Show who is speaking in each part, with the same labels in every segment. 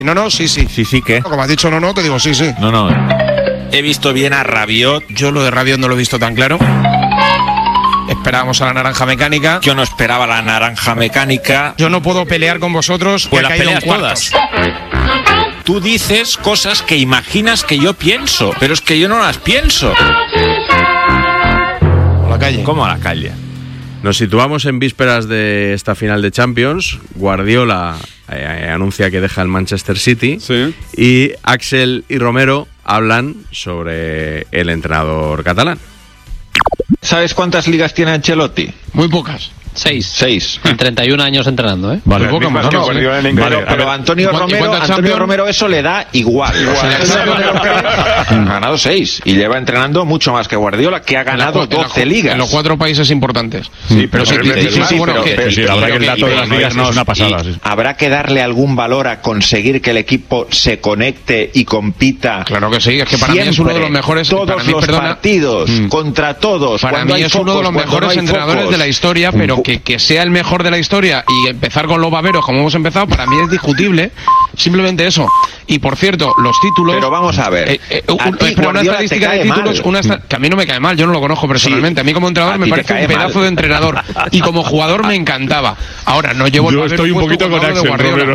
Speaker 1: No, sí.
Speaker 2: Sí, ¿qué?
Speaker 1: Como has dicho no, te digo sí.
Speaker 2: No. He visto bien a Rabiot.
Speaker 1: Yo lo de Rabiot no lo he visto tan claro. Esperábamos a la naranja mecánica.
Speaker 2: Yo no esperaba la naranja mecánica.
Speaker 1: Yo no puedo pelear con vosotros.
Speaker 2: Pues las peleas todas. Tú dices cosas que imaginas que yo pienso, pero es que yo no las pienso.
Speaker 1: A la calle.
Speaker 2: ¿Cómo a la calle?
Speaker 3: Nos situamos en vísperas de esta final de Champions. Guardiola anuncia que deja el Manchester City.
Speaker 4: Sí.
Speaker 3: Y Axel y Romero hablan sobre el entrenador catalán.
Speaker 5: ¿Sabes cuántas ligas tiene Ancelotti?
Speaker 1: Muy pocas.
Speaker 5: 6.
Speaker 6: En 31 años entrenando, ¿eh?
Speaker 4: Vale,
Speaker 1: Poco más,
Speaker 4: no,
Speaker 5: Pero Antonio Romero eso le da igual. O sea, ha ganado 6 y lleva entrenando mucho más que Guardiola, que ha ganado 12 ligas.
Speaker 1: En los 4 países importantes.
Speaker 4: Sí,
Speaker 1: pero
Speaker 4: la verdad que el dato de las ligas no es una pasada. Sí.
Speaker 5: ¿Habrá que darle algún valor a conseguir que el equipo se conecte y compita?
Speaker 1: Claro que sí, es que para mí es uno de los mejores.
Speaker 5: Todos los partidos, contra todos.
Speaker 1: Para mí es uno de los mejores entrenadores de la historia, pero que sea el mejor de la historia y empezar con los baberos como hemos empezado, para mí es discutible. Simplemente eso. Y por cierto, los títulos.
Speaker 5: Pero vamos a ver.
Speaker 1: Una estadística de títulos, que a mí no me cae mal, yo no lo conozco personalmente. A mí como entrenador me parece un pedazo de entrenador. Y como jugador me encantaba. Ahora, no llevo el
Speaker 4: Yo estoy un poquito con Axel Romero.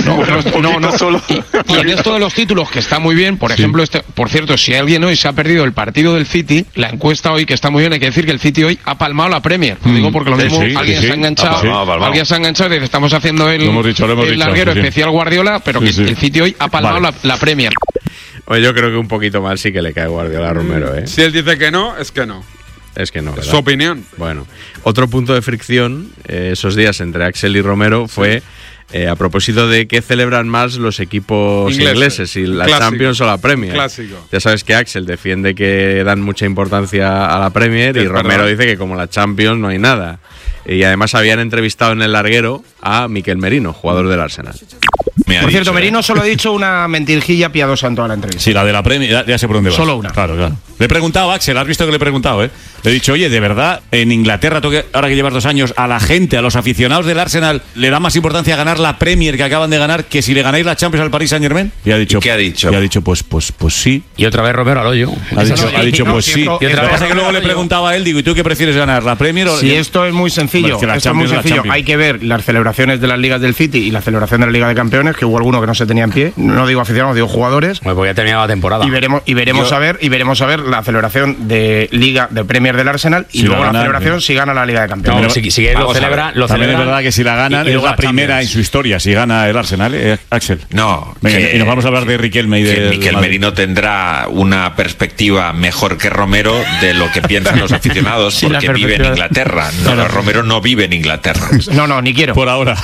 Speaker 1: No. Y en esto de los títulos, que está muy bien, por ejemplo, por cierto, si alguien hoy se ha perdido el partido del City, la encuesta hoy, que está muy bien, hay que decir que el City hoy ha palmado la Premier. Lo digo porque lo mismo alguien se ha enganchado y dice, estamos haciendo el larguero especial Guardiola, pero que el City hoy ha palmado la Premier.
Speaker 3: Oye, yo creo que un poquito mal sí que le cae Guardiola a Romero, ¿eh?
Speaker 4: Si él dice que no, es que no.
Speaker 3: Es que no, ¿verdad?
Speaker 4: Su opinión.
Speaker 3: Bueno, otro punto de fricción esos días entre Axel y Romero fue a propósito de qué celebran más los equipos ingleses, si la Champions o la Premier.
Speaker 4: Clásico.
Speaker 3: Ya sabes que Axel defiende que dan mucha importancia a la Premier y Romero dice que como la Champions no hay nada. Y además habían entrevistado en el larguero a Mikel Merino, jugador del Arsenal.
Speaker 1: Por cierto, Merino solo ha dicho una mentirjilla piadosa en toda la entrevista.
Speaker 7: Sí, la de la Premier, ya sé por dónde vas.
Speaker 1: Solo una.
Speaker 7: Claro. Le he preguntado a Axel, has visto que le he preguntado, ¿eh? Le he dicho, oye, ¿de verdad en Inglaterra, ahora que llevas 2 años, a la gente, a los aficionados del Arsenal, le da más importancia ganar la Premier que acaban de ganar que si le ganáis la Champions al Paris Saint-Germain? Y ha dicho,
Speaker 2: ¿qué ha dicho?
Speaker 7: Y ha dicho, pues sí.
Speaker 6: Y otra vez Romero al hoyo.
Speaker 7: Ha dicho, pues sí. Lo que pasa es que luego le preguntaba a él, digo, ¿y tú qué prefieres ganar, la Premier o...?
Speaker 1: Sí, esto es muy sencillo. Hay que ver las celebraciones de las ligas del City y la celebración de la Liga de Campeones, que hubo alguno que no se tenía en pie. No digo aficionados, digo jugadores.
Speaker 6: Pues ya terminado la temporada.
Speaker 1: Y veremos a ver la celebración de Liga de Premier del Arsenal y luego la celebración si gana la Liga de Campeones.
Speaker 6: No, si lo celebra.
Speaker 7: También es verdad que si la ganan es la primera en su historia, si gana el Arsenal, Axel.
Speaker 2: No.
Speaker 7: Venga, y nos vamos a hablar de Riquelme y de
Speaker 2: Mikel Merino tendrá una perspectiva mejor que Romero de lo que piensan los aficionados, porque vive en Inglaterra. No, Romero no vive en Inglaterra.
Speaker 1: No, ni quiero.
Speaker 7: Por ahora.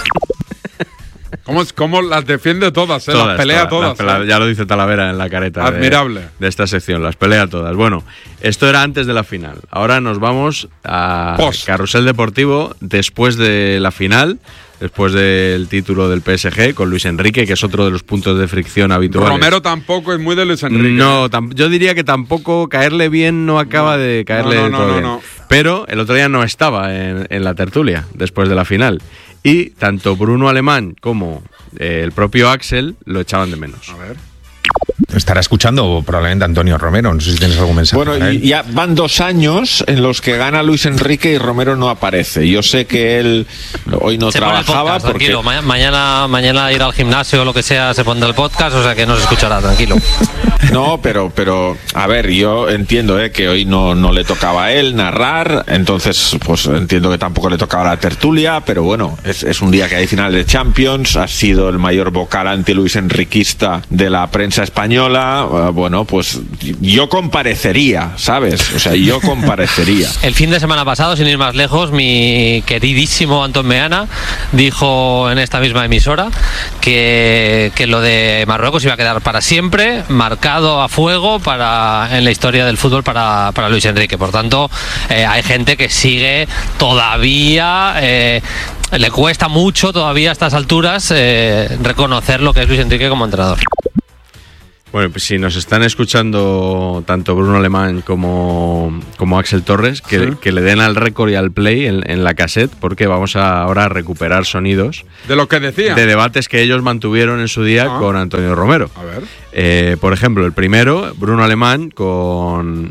Speaker 4: ¿Cómo las defiende todas, las pelea todas?
Speaker 3: Ya lo dice Talavera en la careta.
Speaker 4: Admirable.
Speaker 3: De esta sección, las pelea todas. Bueno, esto era antes de la final. Ahora nos vamos a Carrusel Deportivo después de la final, después del título del PSG con Luis Enrique, que es otro de los puntos de fricción habituales.
Speaker 4: Romero tampoco es muy de Luis Enrique.
Speaker 3: No, yo diría que tampoco caerle bien no acaba de caerle todo bien. Pero el otro día no estaba en la tertulia después de la final. Y tanto Bruno Alemán como el propio Axel lo echaban de menos.
Speaker 8: A ver. Estará escuchando probablemente Antonio Romero, no sé si tienes algún mensaje.
Speaker 5: Bueno, ya van 2 años en los que gana Luis Enrique y Romero no aparece. Yo sé que él hoy no trabajaba porque...
Speaker 6: Mañana ir al gimnasio o lo que sea se pondrá el podcast, o sea que no se escuchará, tranquilo.
Speaker 5: No, pero a ver, yo entiendo que hoy no le tocaba a él narrar, entonces pues entiendo que tampoco le tocaba la tertulia, pero bueno, es un día que hay final de Champions, ha sido el mayor vocal anti-Luis Enriquista de la prensa española. Bueno, pues yo comparecería, ¿sabes? O sea, yo comparecería.
Speaker 6: El fin de semana pasado, sin ir más lejos, mi queridísimo Antón Meana dijo en esta misma emisora que lo de Marruecos iba a quedar para siempre marcado a fuego en la historia del fútbol para Luis Enrique. Por tanto, hay gente que sigue todavía... le cuesta mucho todavía a estas alturas reconocer lo que es Luis Enrique como entrenador.
Speaker 3: Bueno, pues si nos están escuchando tanto Bruno Alemán como Axel Torres, que le den al récord y al play en la cassette, porque vamos ahora a recuperar sonidos
Speaker 9: de lo que decía,
Speaker 3: de debates que ellos mantuvieron en su día con Antonio Romero.
Speaker 9: A ver.
Speaker 3: Por ejemplo, el primero, Bruno Alemán, con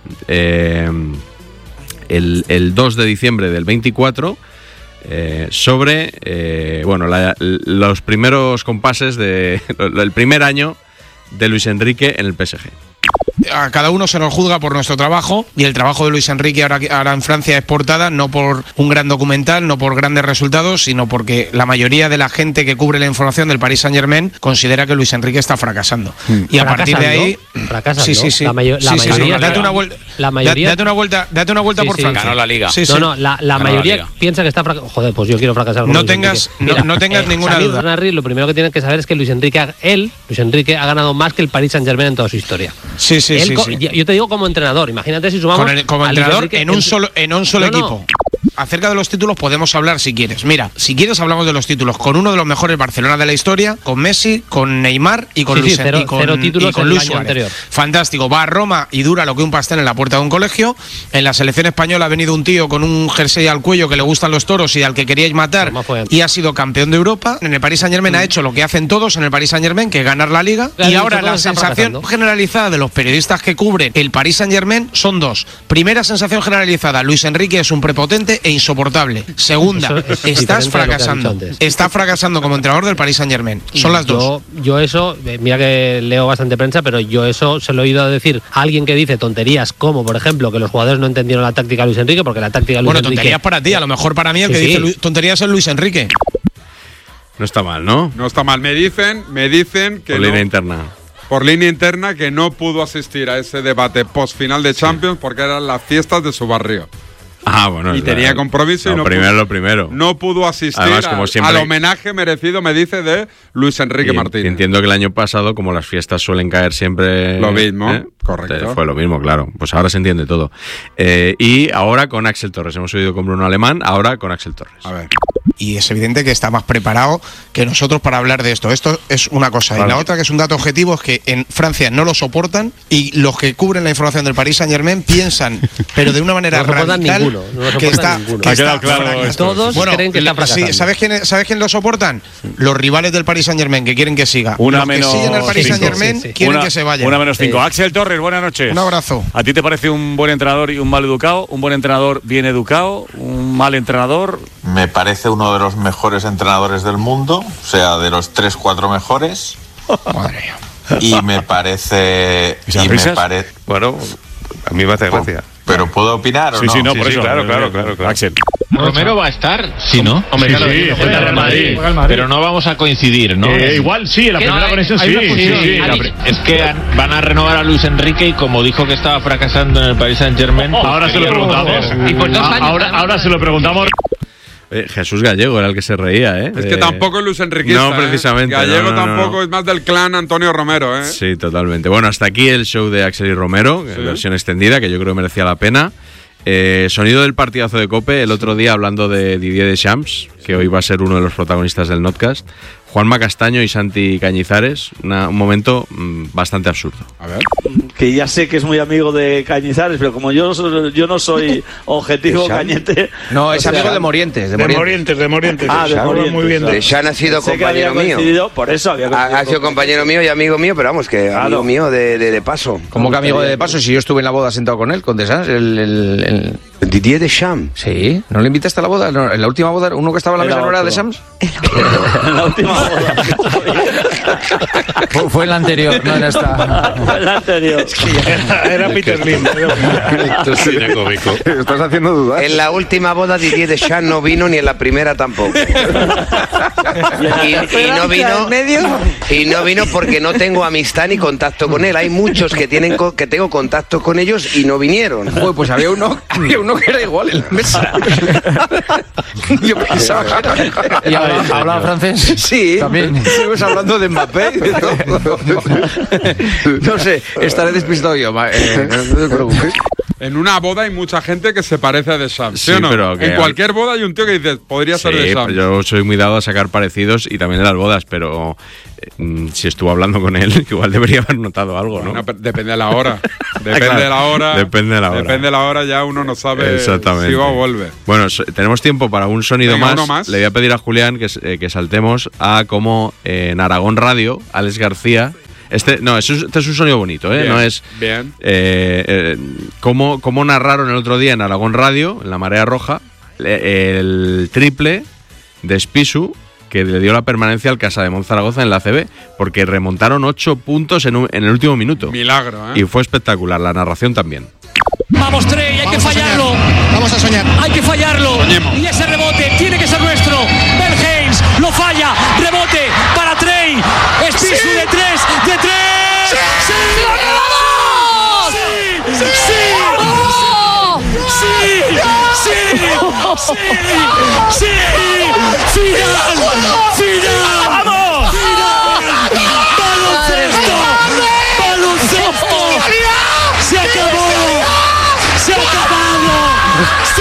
Speaker 3: el 2 de diciembre del 24, sobre los primeros compases del primer año de Luis Enrique en el PSG.
Speaker 1: A cada uno se nos juzga por nuestro trabajo, y el trabajo de Luis Enrique ahora en Francia es portada no por un gran documental, no por grandes resultados, sino porque la mayoría de la gente que cubre la información del Paris Saint-Germain considera que Luis Enrique está fracasando. Y a partir de ahí,
Speaker 6: fracasando.
Speaker 1: Sí.
Speaker 6: La mayoría,
Speaker 1: date una vuelta por Francia.
Speaker 2: Ganó la Liga.
Speaker 6: La mayoría piensa que está fracasando. Joder, pues yo quiero fracasar con
Speaker 1: no tengas ninguna duda.
Speaker 6: Narri, lo primero que tienen que saber es que Luis Enrique ha ganado más que el Paris Saint-Germain en toda su historia.
Speaker 1: Sí.
Speaker 6: Yo te digo como entrenador, imagínate si sumamos
Speaker 1: como entrenador en un solo equipo. Acerca de los títulos podemos hablar si quieres. Mira, si quieres hablamos de los títulos con uno de los mejores Barcelona de la historia, con Messi, con Neymar y con Luis Suárez. Fantástico. Va a Roma y dura lo que un pastel en la puerta de un colegio. En la selección española ha venido un tío con un jersey al cuello que le gustan los toros y al que queríais matar y ha sido campeón de Europa. En el Paris Saint-Germain ha hecho lo que hacen todos en el Paris Saint-Germain, que es ganar la Liga. Y ahora la sensación generalizada de los periodistas que cubren el Paris Saint-Germain son dos. Primera sensación generalizada: Luis Enrique es un prepotente e insoportable. Segunda, estás fracasando. Está fracasando como entrenador del Paris Saint-Germain. Son las dos.
Speaker 6: Yo eso, mira que leo bastante prensa, pero yo eso se lo he oído decir a alguien que dice tonterías como, por ejemplo, que los jugadores no entendieron la táctica de Luis Enrique, porque la táctica de Luis Enrique...
Speaker 1: Bueno, tonterías para ti, a lo mejor para mí el que dice tonterías es Luis Enrique.
Speaker 3: No está mal, ¿no?
Speaker 9: No está mal. Me dicen que
Speaker 3: por línea interna.
Speaker 9: Por línea interna, que no pudo asistir a ese debate post-final de Champions porque eran las fiestas de su barrio.
Speaker 3: Bueno.
Speaker 9: Y tenía compromiso y no
Speaker 3: primero.
Speaker 9: No pudo asistir
Speaker 3: además, como siempre,
Speaker 9: al homenaje merecido, me dice, de Luis Enrique Martínez.
Speaker 3: Entiendo que el año pasado, como las fiestas suelen caer siempre...
Speaker 9: Lo mismo, correcto.
Speaker 3: Fue lo mismo, claro. Pues ahora se entiende todo. Y ahora con Axel Torres. Hemos oído con Bruno Alemán, ahora con Axel Torres.
Speaker 9: A ver.
Speaker 1: Y es evidente que está más preparado que nosotros para hablar de esto. Esto es una cosa. Vale. Y la otra, que es un dato objetivo, es que en Francia no lo soportan, y los que cubren la información del Paris Saint-Germain piensan, pero de una manera radical, que está
Speaker 6: claro. Todos creen que está fracasando.
Speaker 1: ¿Sabes quién lo soportan? Los rivales del Paris Saint-Germain, que quieren que siga.
Speaker 7: Una
Speaker 1: los
Speaker 7: menos
Speaker 1: que siguen al Paris Saint-Germain quieren que se vaya.
Speaker 7: Una menos 5. Axel Torres, buenas noches.
Speaker 1: Un abrazo.
Speaker 7: ¿A ti te parece un buen entrenador y un mal educado? ¿Un buen entrenador bien educado? ¿Un mal entrenador?
Speaker 5: Me parece uno de los mejores entrenadores del mundo, o sea, de los 3-4 mejores.
Speaker 1: Madre mía.
Speaker 5: Y me parece...
Speaker 10: Bueno, a mí me hace gracia.
Speaker 5: ¿Pero puedo opinar o no?
Speaker 7: Sí, por eso.
Speaker 10: Claro.
Speaker 7: Axel.
Speaker 11: Romero va a estar, ¿sí, no?
Speaker 10: Hombre, claro,
Speaker 11: sí, juega Real Madrid, pero no vamos a coincidir, ¿no?
Speaker 10: Igual sí, en la primera conexión sí.
Speaker 11: Es que van a renovar a Luis Enrique y como dijo que estaba fracasando en el Paris Saint-Germain...
Speaker 10: Ahora se lo preguntamos.
Speaker 11: Y por 2 años.
Speaker 10: Ahora se lo preguntamos.
Speaker 3: Jesús Gallego era el que se reía, ¿eh?
Speaker 9: Es que tampoco es Luis Enriquista.
Speaker 3: No, precisamente.
Speaker 9: Gallego tampoco, es más del clan Antonio Romero, ¿eh?
Speaker 3: Sí, totalmente. Bueno, hasta aquí el show de Axel y Romero, versión extendida, que yo creo que merecía la pena. Sonido del partidazo de COPE, el otro día hablando de Didier Deschamps, que hoy va a ser uno de los protagonistas del Notcast. Juanma Castaño y Santi Cañizares, un momento bastante absurdo.
Speaker 9: A ver.
Speaker 12: Que ya sé que es muy amigo de Cañizares, pero como yo no soy objetivo Cañete...
Speaker 13: No, es amigo de Morientes.
Speaker 12: De Morientes.
Speaker 13: De Morientes.
Speaker 12: Muy bien.
Speaker 13: Deschamps ha sido compañero mío.
Speaker 12: Por eso
Speaker 13: ha sido compañero mío y amigo mío, pero vamos, que amigo mío de paso. ¿Cómo que amigo de paso? Si yo estuve en la boda sentado con él, con Deschamps, el Didier Deschamps. Sí, ¿no le invitaste a la boda? No, en la última boda, uno que estaba en la mesa no era Deschamps.
Speaker 12: En la última boda.
Speaker 13: Fue en la anterior, no en esta.
Speaker 12: Fue en la anterior.
Speaker 13: Es que era Peter Lim. Estás haciendo dudas. En la última boda Didier Deschamps no vino, ni en la primera tampoco. Y no vino porque no tengo amistad ni contacto con él. Hay muchos que tengo contacto con ellos y no vinieron. Pues había uno que era igual en la mesa. Yo pensaba que era... ¿Y hablaba francés? Sí, también. Estuvimos hablando de Mbappé y de todo. No sé, estaré despistado yo. No te preocupes.
Speaker 9: En una boda hay mucha gente que se parece a Deschamps, ¿sí o no?
Speaker 3: Pero
Speaker 9: en cualquier boda hay un tío que dice, podría ser Deschamps.
Speaker 3: Yo soy muy dado a sacar parecidos y también en las bodas, pero si estuvo hablando con él, igual debería haber notado algo, ¿no?
Speaker 9: Bueno, depende de la hora. Depende de la hora.
Speaker 3: Depende de la hora.
Speaker 9: Depende de la hora, ya uno no sabe si va o vuelve.
Speaker 3: Bueno, tenemos tiempo para un sonido más. Le voy a pedir a Julián que saltemos a como en Aragón Radio, Alex García. Este es un sonido bonito, ¿eh?
Speaker 9: Bien,
Speaker 3: no es.
Speaker 9: Bien.
Speaker 3: Cómo narraron el otro día en Aragón Radio, en la Marea Roja, el triple de Espisu, que le dio la permanencia al Casademont Zaragoza en la ACB, porque remontaron 8 puntos en el último minuto.
Speaker 9: Milagro, ¿eh?
Speaker 3: Y fue espectacular, la narración también.
Speaker 14: Vamos, Trey, hay que fallarlo.
Speaker 15: Vamos a soñar.
Speaker 14: Hay que fallarlo.
Speaker 9: Soñemos.
Speaker 14: Y ese rebote tiene que ser nuestro. Ben Haynes lo falla. Rebote para Trey. Espisu de 3. ¡De 3! ¡Sí! ¡Sí! ¡Sí! ¡Sí! ¡Final! ¡Vamos! ¡Baloncesto! ¡Se acabó! ¡Se ha acabado! ¡Sí!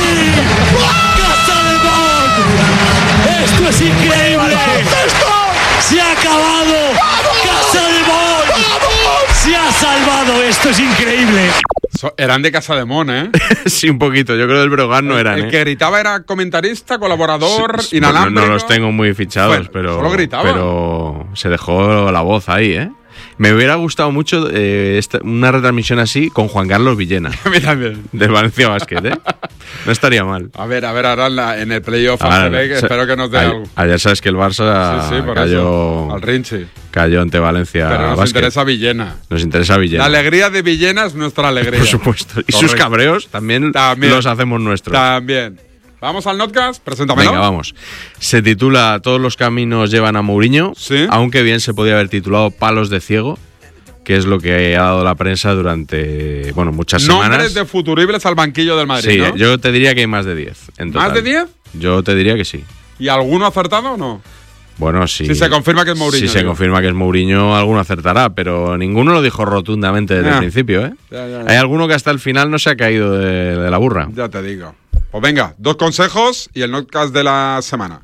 Speaker 14: ¡Casademont! ¡Esto es increíble! ¡Se ha acabado! ¡Casademont! ¡Se ha salvado! ¡Esto es increíble!
Speaker 9: Eran de Casademont, ¿eh?
Speaker 3: Sí, un poquito. Yo creo que del Brogan no eran.
Speaker 9: El que gritaba era comentarista, colaborador,
Speaker 3: sí,
Speaker 9: inalámbrico.
Speaker 3: No los tengo muy fichados, pero
Speaker 9: solo gritaba.
Speaker 3: Pero se dejó la voz ahí, ¿eh? Me hubiera gustado mucho una retransmisión así con Juan Carlos Villena.
Speaker 9: A mí también.
Speaker 3: Del Valencia Basket, ¿eh? No estaría mal.
Speaker 9: A ver, ahora en el playoff espero que nos dé algo.
Speaker 3: Ayer sabes que el Barça cayó
Speaker 9: al Rinchi.
Speaker 3: Cayó ante Valencia.
Speaker 9: Pero nos
Speaker 3: Basket.
Speaker 9: interesa Villena.
Speaker 3: Nos interesa Villena.
Speaker 9: La alegría de Villena es nuestra alegría.
Speaker 3: Por supuesto. Y sus cabreos también los hacemos nuestros.
Speaker 9: También. Vamos al Notcast, preséntamelo.
Speaker 3: Venga, vamos. Se titula Todos los caminos llevan a Mourinho,
Speaker 9: ¿sí?
Speaker 3: Aunque bien se podía haber titulado Palos de ciego, que es lo que ha dado la prensa durante muchas semanas.
Speaker 9: Nombres de futuribles al banquillo del Madrid,
Speaker 3: sí,
Speaker 9: ¿no?
Speaker 3: Yo te diría que hay más de 10 en total.
Speaker 9: ¿Más de 10?
Speaker 3: Yo te diría que sí.
Speaker 9: ¿Y alguno acertado o no?
Speaker 3: Bueno, sí.
Speaker 9: Si se confirma que es Mourinho.
Speaker 3: Si se confirma que es Mourinho, alguno acertará, pero ninguno lo dijo rotundamente desde el principio, ¿eh?
Speaker 9: Ya.
Speaker 3: Hay alguno que hasta el final no se ha caído de la burra.
Speaker 9: Ya te digo. Pues venga, 2 consejos y el Notcast de la semana.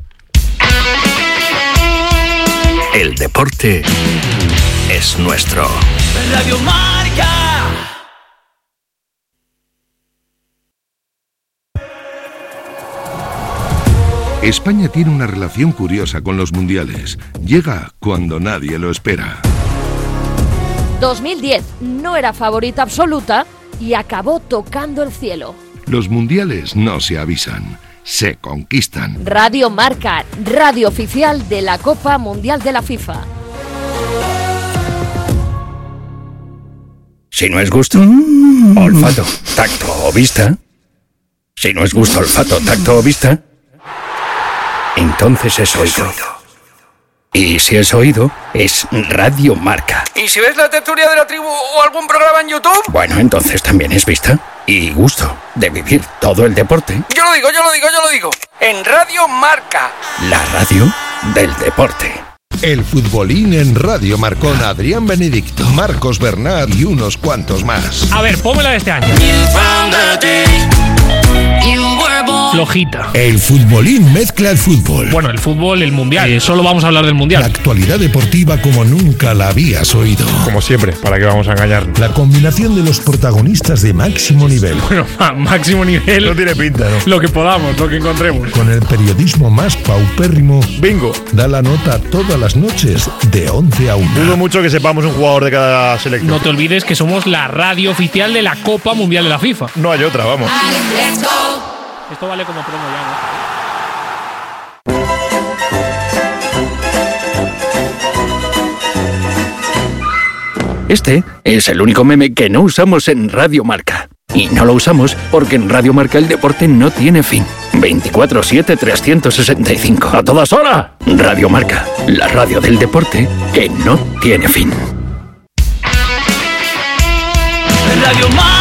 Speaker 16: El deporte es nuestro.
Speaker 14: Radio Marca.
Speaker 17: España tiene una relación curiosa con los mundiales. Llega cuando nadie lo espera.
Speaker 18: 2010 no era favorita absoluta y acabó tocando el cielo.
Speaker 17: Los mundiales no se avisan, se conquistan.
Speaker 18: Radio Marca, radio oficial de la Copa Mundial de la FIFA.
Speaker 16: Si no es gusto, olfato, tacto o vista. Si no es gusto, olfato, tacto o vista, entonces es oído. Y si es oído, es Radio Marca.
Speaker 14: ¿Y si ves la tertulia de la tribu o algún programa en YouTube?
Speaker 16: Bueno, entonces también es vista y gusto de vivir todo el deporte.
Speaker 14: Yo lo digo. En Radio Marca.
Speaker 16: La radio del deporte.
Speaker 17: El futbolín en Radio Marca con Adrián Benedicto, Marcos Bernat y unos cuantos más.
Speaker 14: A ver, pónmela de este año. Flojita.
Speaker 17: El futbolín mezcla el fútbol.
Speaker 14: Bueno, el fútbol, el mundial. Solo vamos a hablar del mundial.
Speaker 17: La actualidad deportiva como nunca la habías oído.
Speaker 10: Como siempre, ¿para qué vamos a engañarnos?
Speaker 17: La combinación de los protagonistas de máximo nivel.
Speaker 14: Bueno, máximo nivel.
Speaker 10: No tiene pinta, ¿no?
Speaker 14: Lo que podamos, lo que encontremos.
Speaker 17: Con el periodismo más paupérrimo.
Speaker 10: Bingo.
Speaker 17: Da la nota todas las noches de 11 a 1.
Speaker 10: Dudo mucho que sepamos un jugador de cada selección.
Speaker 14: No te olvides que somos la radio oficial de la Copa Mundial de la FIFA.
Speaker 10: No hay otra, vamos.
Speaker 14: Esto vale como promo
Speaker 16: ya, ¿no? Este es el único meme que no usamos en Radio Marca. Y no lo usamos porque en Radio Marca el deporte no tiene fin. 24/7, 365. ¡A todas horas! Radio Marca, la radio del deporte que no tiene fin.
Speaker 14: Radio Marca.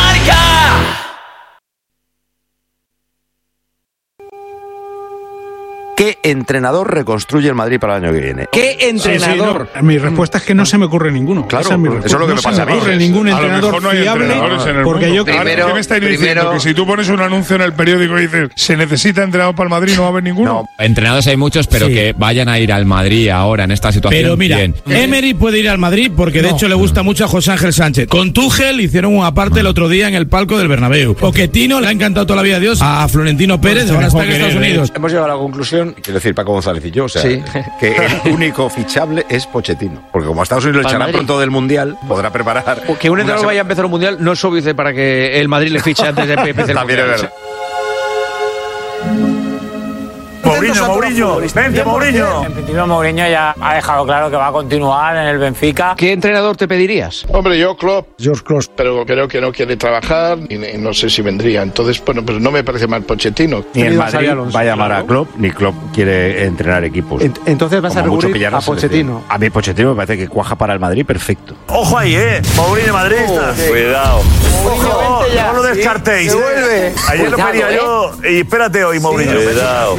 Speaker 13: ¿Qué
Speaker 15: entrenador reconstruye el Madrid para el año que viene? ¿Qué entrenador?
Speaker 19: Sí, no. Mi respuesta es que no se me ocurre ninguno.
Speaker 15: Claro, eso es lo que me pasa a mí.
Speaker 19: No se me ocurre ningún entrenador
Speaker 10: no hay
Speaker 19: fiable.
Speaker 10: entrenadores en el
Speaker 19: Porque
Speaker 10: mundo.
Speaker 19: yo
Speaker 10: ¿Qué me estáis diciendo? Que si tú pones un anuncio en el periódico y dices se necesita entrenador para el Madrid, no va a haber ninguno.
Speaker 20: No. Entrenadores hay muchos, pero que vayan a ir al Madrid ahora en esta situación.
Speaker 19: Pero mira,
Speaker 20: bien.
Speaker 19: Emery puede ir al Madrid porque de hecho le gusta mucho a José Ángel Sánchez. Con Tuchel hicieron una parte el otro día en el palco del Bernabéu. Pochettino le ha encantado toda la vida a Dios a Florentino Pérez, ahora está en Estados Unidos.
Speaker 21: Hemos llegado a la conclusión, quiero decir, Paco González y yo, o sea, que el único fichable es Pochettino. Porque como a Estados Unidos le echarán pronto del Mundial, podrá preparar.
Speaker 22: Que un entrenador vaya a empezar un Mundial no es obvio para que el Madrid le fiche antes de empezar el
Speaker 21: También
Speaker 22: Mundial.
Speaker 21: es verdad.
Speaker 23: Mourinho, vente Mourinho. En principio Mourinho ya ha dejado claro que va a continuar en el Benfica.
Speaker 22: ¿Qué entrenador te pedirías?
Speaker 24: Hombre, yo George Klopp, pero creo que no quiere trabajar y no sé si vendría. Entonces, bueno, pues no me parece mal Pochettino.
Speaker 21: Ni el Madrid va a llamar a Klopp, ni Klopp quiere entrenar equipos.
Speaker 22: Entonces vas a recurrir a Pochettino.
Speaker 21: A mí Pochettino me parece que cuaja para el Madrid perfecto.
Speaker 23: Ojo ahí, Mourinho madridista. Cuidado. Ojo, no lo descartéis. Ayer lo pedía yo y espérate hoy, Mourinho. Cuidado.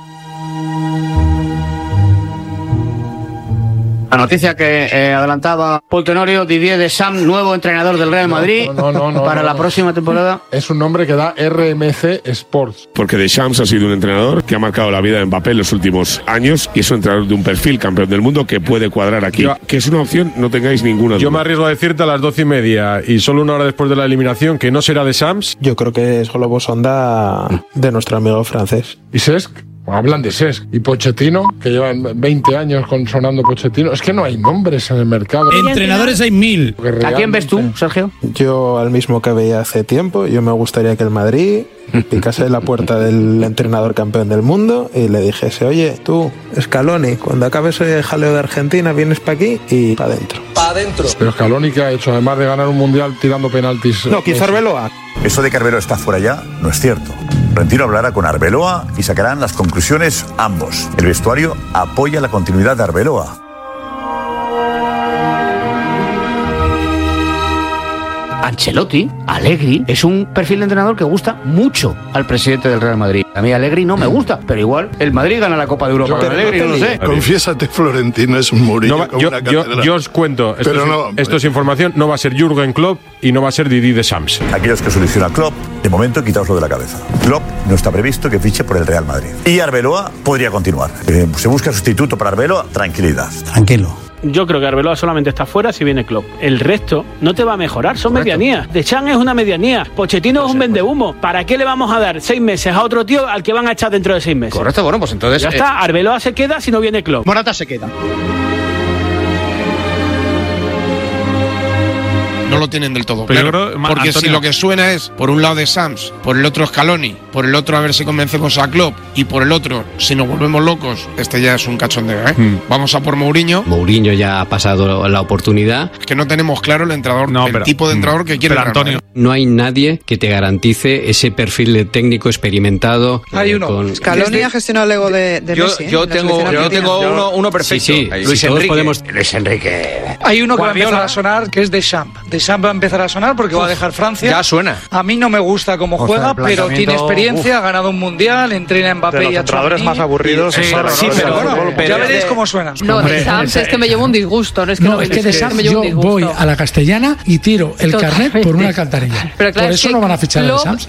Speaker 25: La noticia que adelantaba Paul Tenorio, Didier Deschamps, nuevo entrenador del Real Madrid para la próxima temporada.
Speaker 24: Es un nombre que da RMC Sports.
Speaker 26: Porque Deschamps ha sido un entrenador que ha marcado la vida de Mbappé en los últimos años y es un entrenador de un perfil, campeón del mundo, que puede cuadrar aquí. Que es una opción, no tengáis ninguna duda.
Speaker 27: Yo me arriesgo a decirte a las 12:30 y solo una hora después de la eliminación que no será Deschamps.
Speaker 28: Yo creo que es globo sonda de nuestro amigo francés.
Speaker 24: ¿Y Cesc? Hablan de Cesc y Pochettino, que llevan 20 años sonando Pochettino. Es que no hay nombres en el mercado.
Speaker 19: Entrenadores hay 1000.
Speaker 25: ¿A quién ves tú, Sergio?
Speaker 28: Yo al mismo que veía hace tiempo. Yo me gustaría que el Madrid picase la puerta del entrenador campeón del mundo y le dijese: oye, tú, Scaloni, cuando acabes el jaleo de Argentina vienes para aquí y para adentro.
Speaker 24: Para adentro. Pero Scaloni, ¿qué ha hecho? Además de ganar un mundial tirando penaltis.
Speaker 28: No, quizá Arbeloa.
Speaker 21: Eso de que Arbeloa está fuera ya no es cierto. Florentino hablará con Arbeloa y sacarán las conclusiones ambos. El vestuario apoya la continuidad de Arbeloa.
Speaker 25: Ancelotti, Allegri, es un perfil de entrenador que gusta mucho al presidente del Real Madrid. A mí Allegri no me gusta, pero igual el Madrid gana la Copa de Europa con Allegri, no lo sé.
Speaker 24: Confiésate, Florentino es un Mourinho.
Speaker 27: Yo os cuento, esto es información, no va a ser Jürgen Klopp y no va a ser Didier Deschamps.
Speaker 21: Aquellos que soluciona Klopp, de momento quitaoslo de la cabeza. Klopp no está previsto que fiche por el Real Madrid. Y Arbeloa podría continuar. Se busca sustituto para Arbeloa, tranquilidad.
Speaker 25: Tranquilo.
Speaker 23: Yo creo que Arbeloa solamente está fuera si viene Klopp. El resto no te va a mejorar, son medianías. Deschamps es una medianía. Pochettino es un vendehumo. ¿Para qué le vamos a dar 6 meses a otro tío al que van a echar dentro de 6 meses?
Speaker 22: Correcto, bueno, pues entonces...
Speaker 23: Ya está, Arbeloa se queda si no viene Klopp.
Speaker 25: Morata se queda.
Speaker 1: No lo tienen del todo
Speaker 27: Pero
Speaker 1: claro. Porque
Speaker 27: Antonio,
Speaker 1: si lo que suena es, por un lado de Sams, por el otro Scaloni, por el otro a ver si convencemos a Klopp, y por el otro, si nos volvemos locos, este ya es un cachondeo, ¿eh? Vamos a por Mourinho.
Speaker 29: Mourinho ya ha pasado la oportunidad.
Speaker 1: Que no tenemos claro el entrenador, el tipo de entrenador que quiere
Speaker 27: Antonio.
Speaker 29: No hay nadie que te garantice ese perfil de técnico experimentado.
Speaker 30: Hay uno. Scaloni ha gestionado el ego de Messi.
Speaker 22: Yo tengo uno perfecto.
Speaker 29: Sí,
Speaker 22: Luis Enrique.
Speaker 21: Luis Enrique.
Speaker 30: Hay uno que va a empezar a sonar, que es Deschamps. Deschamps va a empezar a sonar porque va a dejar Francia.
Speaker 22: Ya suena.
Speaker 30: A mí no me gusta cómo juega, pero tiene experiencia, ha ganado un mundial, entrena a Mbappé y a
Speaker 10: Chouameni. Más aburridos.
Speaker 30: Sí, pero bueno, ya veréis cómo suena.
Speaker 18: No, Deschamps es que me llevo un disgusto. No es que
Speaker 19: no, es que Deschamps
Speaker 18: me llevo un disgusto.
Speaker 19: Voy a la Castellana y tiro el carnet por una alcantarilla.
Speaker 18: Pero claro,
Speaker 19: por eso no van a fichar a Deschamps.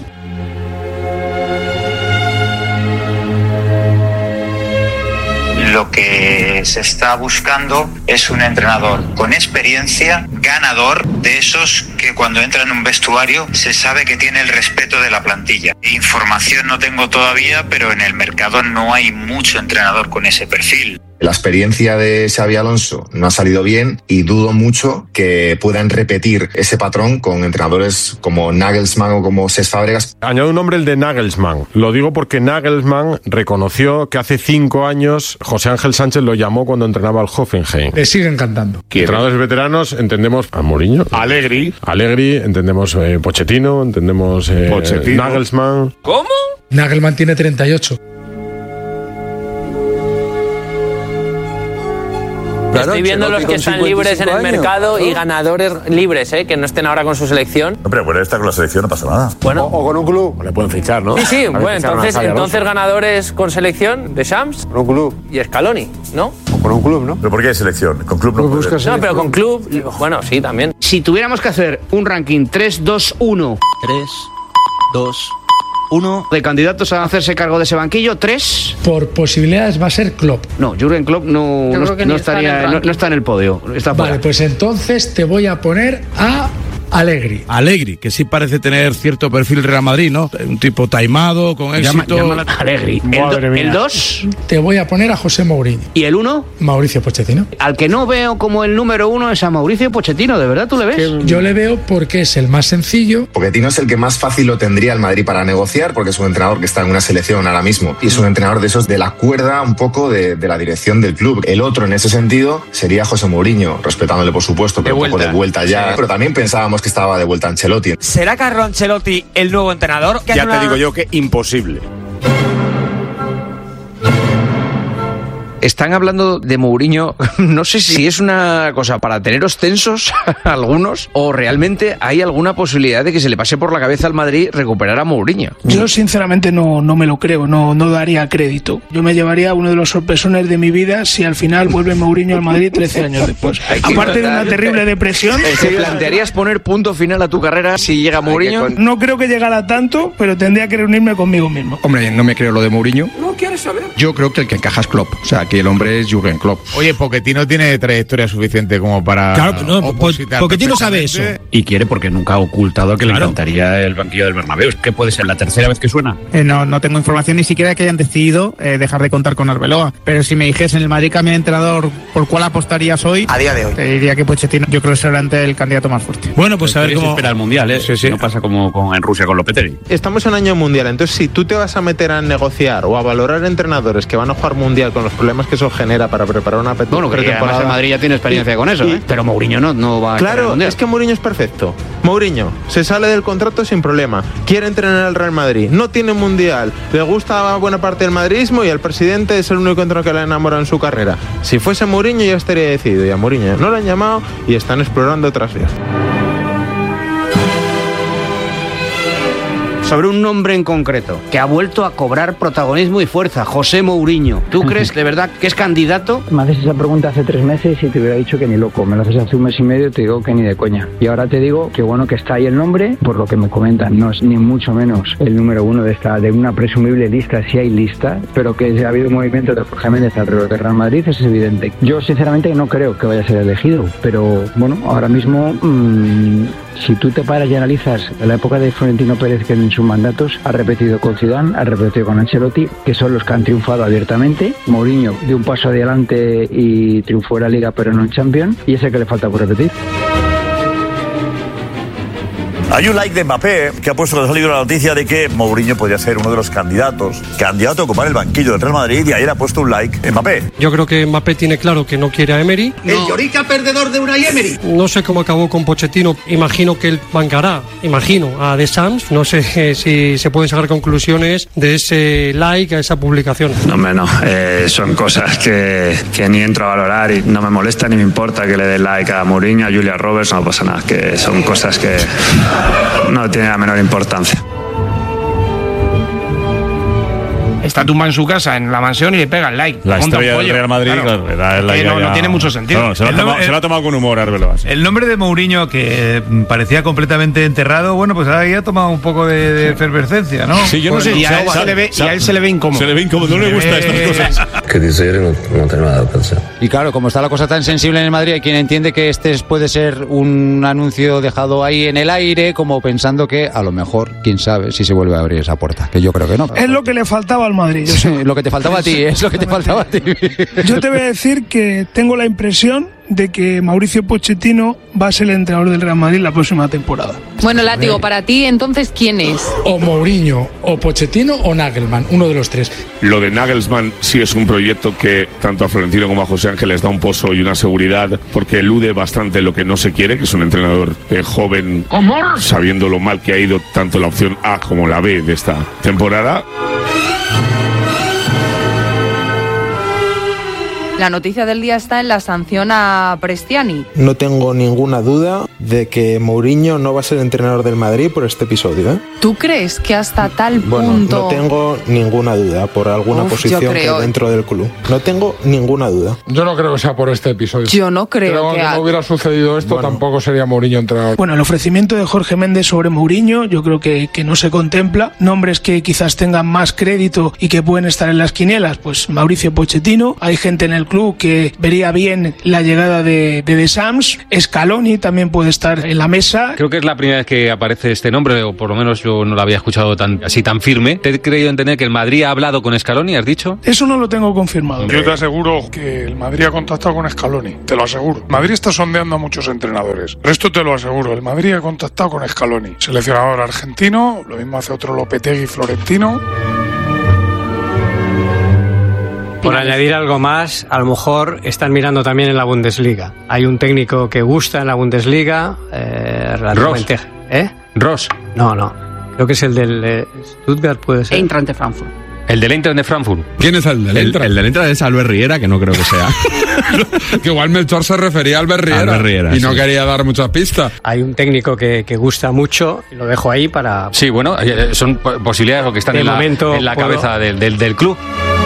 Speaker 31: Lo que se está buscando es un entrenador con experiencia, ganador, de esos que cuando entra en un vestuario se sabe que tiene el respeto de la plantilla. Información no tengo todavía, pero en el mercado no hay mucho entrenador con ese perfil.
Speaker 32: La experiencia de Xabi Alonso no ha salido bien y dudo mucho que puedan repetir ese patrón con entrenadores como Nagelsmann o como Cesc Fábregas.
Speaker 27: Añado un nombre, el de Nagelsmann. Lo digo porque Nagelsmann reconoció que hace 5 años José Ángel Sánchez lo llamó cuando entrenaba al Hoffenheim.
Speaker 19: Le siguen cantando.
Speaker 27: Entrenadores veteranos, entendemos a Mourinho. Allegri, entendemos Pochettino, entendemos Nagelsmann.
Speaker 22: ¿Cómo?
Speaker 19: Nagelsmann tiene 38.
Speaker 2: Estoy viendo los que están libres en el mercado y ganadores libres, que no estén ahora con su selección.
Speaker 21: Hombre, bueno, está con la selección, no pasa nada.
Speaker 2: Bueno.
Speaker 27: O con un club. Le pueden fichar, ¿no?
Speaker 2: Sí, bueno, entonces ganadores con selección, Deschamps.
Speaker 27: Con un club.
Speaker 2: Y Scaloni, ¿no?
Speaker 27: O con un club, ¿no?
Speaker 21: ¿Pero por qué selección? Con club no puede.
Speaker 2: No, pero con club, bueno, sí, también.
Speaker 25: Si tuviéramos que hacer un ranking 3-2-1. 3-2-1. De candidatos a hacerse cargo de ese banquillo, 3.
Speaker 3: Por posibilidades va a ser Klopp.
Speaker 25: No, Jürgen Klopp no está en el podio. Está fuera.
Speaker 3: Vale, pues entonces te voy a poner a Allegri,
Speaker 19: que sí parece tener cierto perfil Real Madrid, ¿no? Un tipo taimado, con éxito.
Speaker 25: Llámala Allegri. El 2.
Speaker 3: Te voy a poner a José Mourinho.
Speaker 25: ¿Y el 1?
Speaker 3: Mauricio Pochettino.
Speaker 25: Al que no veo como el número 1 es a Mauricio Pochettino, ¿de verdad tú le ves?
Speaker 3: Yo le veo porque es el más sencillo.
Speaker 32: Pochettino es el que más fácil lo tendría el Madrid para negociar, porque es un entrenador que está en una selección ahora mismo y es un entrenador de esos de la cuerda un poco de la dirección del club. El otro en ese sentido sería José Mourinho, respetándole por supuesto, pero un poco de vuelta ya. Sí. Pero también pensábamos que estaba de vuelta Ancelotti.
Speaker 4: ¿Será Carlo Ancelotti el nuevo entrenador?
Speaker 27: Ya te digo yo que imposible.
Speaker 22: Están hablando de Mourinho, no sé si es una cosa para teneros tensos algunos o realmente hay alguna posibilidad de que se le pase por la cabeza al Madrid recuperar a Mourinho.
Speaker 3: Yo sinceramente no me lo creo, no daría crédito. Yo me llevaría uno de los sorpresones de mi vida si al final vuelve Mourinho al Madrid 13 años después. Aparte de una terrible depresión.
Speaker 22: ¿Te plantearías poner punto final a tu carrera si llega Mourinho?
Speaker 3: No creo que llegara tanto, pero tendría que reunirme conmigo mismo.
Speaker 1: Hombre, no me creo lo de Mourinho.
Speaker 3: ¿No quieres saber?
Speaker 1: Yo creo que el que encaja es Klopp. O sea, que el hombre es Jürgen Klopp.
Speaker 5: Oye, Pochettino tiene trayectoria suficiente como para...
Speaker 19: Claro, no, Pochettino sabe eso.
Speaker 25: Y quiere porque nunca ha ocultado que le encantaría el banquillo del Bernabéu. ¿Qué puede ser la tercera vez que suena?
Speaker 3: No tengo información ni siquiera de que hayan decidido dejar de contar con Arbeloa. Pero si me dijesen el Madrid cambia de entrenador, ¿por cuál apostarías hoy?
Speaker 2: A día de hoy.
Speaker 3: Te diría que Pochettino yo creo que será el candidato más fuerte.
Speaker 25: Bueno, pues a ver cómo... espera el Mundial, ¿eh? Sí. No pasa como en Rusia con Lopetegui.
Speaker 28: Estamos en año mundial, entonces si tú te vas a meter a negociar o a valorar entrenadores que van a jugar mundial con los problemas que eso genera para preparar una
Speaker 25: pretemporada. El Madrid ya tiene experiencia con eso, pero Mourinho no va a...
Speaker 28: Claro, es que Mourinho es perfecto. Mourinho se sale del contrato sin problema, quiere entrenar al Real Madrid, no tiene mundial, le gusta buena parte del madridismo y el presidente es el único entrenador que le ha enamorado en su carrera. Si fuese Mourinho ya estaría decidido, y a Mourinho no lo han llamado y están explorando otras vías.
Speaker 25: Sobre un nombre en concreto que ha vuelto a cobrar protagonismo y fuerza, José Mourinho. ¿Tú crees de verdad que es candidato?
Speaker 6: Me haces esa pregunta hace 3 meses y te hubiera dicho que ni loco. Me lo haces hace 1 mes y medio y te digo que ni de coña. Y ahora te digo que bueno que está ahí el nombre, por lo que me comentan. No es ni mucho menos el número 1 de una presumible lista, si hay lista, pero que ha habido un movimiento de Jorge Méndez alrededor de Real Madrid, es evidente. Yo sinceramente no creo que vaya a ser elegido, pero bueno, ahora mismo... Si tú te paras y analizas la época de Florentino Pérez, que en sus mandatos ha repetido con Zidane, ha repetido con Ancelotti, que son los que han triunfado abiertamente. Mourinho dio un paso adelante y triunfó en la Liga, pero no en Champions, y es el que le falta por repetir.
Speaker 21: Hay un like de Mbappé que ha puesto que ha salido la noticia de que Mourinho podría ser uno de los candidato a ocupar el banquillo del Real Madrid, y ayer ha puesto un like Mbappé.
Speaker 7: Yo creo que Mbappé tiene claro que no quiere a Emery.
Speaker 2: El Llorica perdedor de Unai Emery.
Speaker 7: No sé cómo acabó con Pochettino. Imagino que él bancará, a Deschamps. No sé si se pueden sacar conclusiones de ese like, a esa publicación.
Speaker 8: No, son cosas que ni entro a valorar y no me molesta ni me importa que le dé like a Mourinho, a Julia Roberts, no pasa nada, que son cosas que no tienen la menor importancia.
Speaker 1: Está tumbado en su casa, en la mansión, y le pega el like.
Speaker 27: La historia del Real Madrid, claro,
Speaker 1: no tiene mucho sentido.
Speaker 27: Se lo ha tomado con humor, Arbeloa.
Speaker 8: El nombre de Mourinho, que parecía completamente enterrado, bueno, pues ahí ha tomado un poco de efervescencia, ¿no?
Speaker 1: Sí, yo no sé. Y a él se le ve incómodo.
Speaker 27: Se le ve incómodo, no le gusta estas cosas.
Speaker 9: Que dice no tengo nada que pensar.
Speaker 25: Y claro, como está la cosa tan sensible en el Madrid, hay quien entiende que este puede ser un anuncio dejado ahí en el aire, como pensando que a lo mejor, quién sabe, si se vuelve a abrir esa puerta, que yo creo que no.
Speaker 3: Es lo que le faltaba al Madrid.
Speaker 25: Sí, lo que te faltaba a ti, es lo que te faltaba a ti.
Speaker 3: Yo te voy a decir que tengo la impresión de que Mauricio Pochettino va a ser el entrenador del Real Madrid la próxima temporada.
Speaker 11: Bueno, Látigo, para ti, entonces, ¿quién es?
Speaker 3: O Mourinho, o Pochettino, o Nagelsmann, uno de los 3.
Speaker 26: Lo de Nagelsmann sí es un proyecto que tanto a Florentino como a José Ángel les da un pozo y una seguridad, porque elude bastante lo que no se quiere, que es un entrenador joven, sabiendo lo mal que ha ido tanto la opción A como la B de esta temporada.
Speaker 11: La noticia del día está en la sanción a Prestiani.
Speaker 28: No tengo ninguna duda de que Mourinho no va a ser entrenador del Madrid por este episodio, ¿eh?
Speaker 11: ¿Tú crees que hasta tal
Speaker 28: Bueno,
Speaker 11: punto...?
Speaker 28: no tengo ninguna duda por alguna posición que hay dentro del club. No tengo ninguna duda.
Speaker 10: Yo no creo que sea por este episodio.
Speaker 11: Yo no creo
Speaker 10: que no hubiera sucedido esto, tampoco sería Mourinho entrenador.
Speaker 3: Bueno, el ofrecimiento de Jorge Méndez sobre Mourinho yo creo que no se contempla. Nombres que quizás tengan más crédito y que pueden estar en las quinielas, pues Mauricio Pochettino. Hay gente en el club que vería bien la llegada de Deschamps. Scaloni también puede estar en la mesa.
Speaker 12: Creo que es la primera vez que aparece este nombre, o por lo menos yo no lo había escuchado así tan firme. Te he creído entender que el Madrid ha hablado con Scaloni, ¿has dicho?
Speaker 3: Eso no lo tengo confirmado.
Speaker 10: Yo te aseguro que el Madrid ha contactado con Scaloni, te lo aseguro. Madrid está sondeando a muchos entrenadores. Esto te lo aseguro, el Madrid ha contactado con Scaloni, seleccionador argentino, lo mismo hace otro Lopetegui florentino.
Speaker 7: Por añadir algo más, a lo mejor están mirando también en la Bundesliga. Hay un técnico que gusta en la Bundesliga.
Speaker 12: Ross. Ross.
Speaker 7: No. Creo que es el del Stuttgart, puede ser.
Speaker 11: Eintracht de Frankfurt.
Speaker 12: El del Eintracht de Frankfurt.
Speaker 13: ¿Quién es el del Eintracht? El del Eintracht es Albert Riera, que no creo que sea.
Speaker 10: Que igual Melchor se refería a Albert Riera y no quería dar muchas pistas.
Speaker 7: Hay un técnico que gusta mucho, y lo dejo ahí para...
Speaker 12: Sí, bueno, son posibilidades lo que están en la cabeza del club.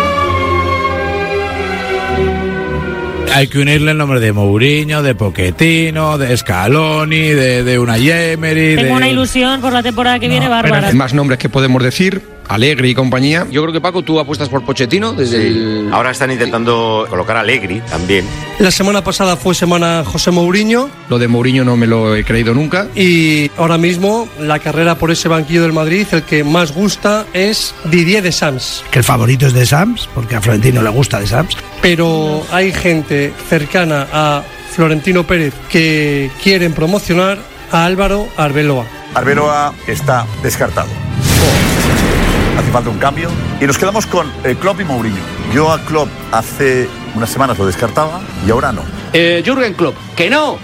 Speaker 19: Hay que unirle el nombre de Mourinho, de Pochettino, de Scaloni, de Unai Emery.
Speaker 14: Tengo una ilusión por la temporada que viene bárbara.
Speaker 1: Hay más nombres que podemos decir. Allegri y compañía.
Speaker 22: Yo creo que, Paco, tú apuestas por Pochettino desde
Speaker 15: Ahora están intentando colocar a Allegri también.
Speaker 7: La semana pasada fue semana José Mourinho.
Speaker 1: Lo de Mourinho no me lo he creído nunca.
Speaker 7: Y ahora mismo la carrera por ese banquillo del Madrid, el que más gusta es Didier Deschamps.
Speaker 16: Que el favorito es Deschamps, porque a Florentino le gusta Deschamps.
Speaker 7: Pero hay gente cercana a Florentino Pérez que quieren promocionar a Álvaro Arbeloa.
Speaker 21: Arbeloa está descartado. Hace falta un cambio. Y nos quedamos con Klopp y Mourinho. Yo a Klopp hace unas semanas lo descartaba y ahora no.
Speaker 22: Jürgen Klopp, que no.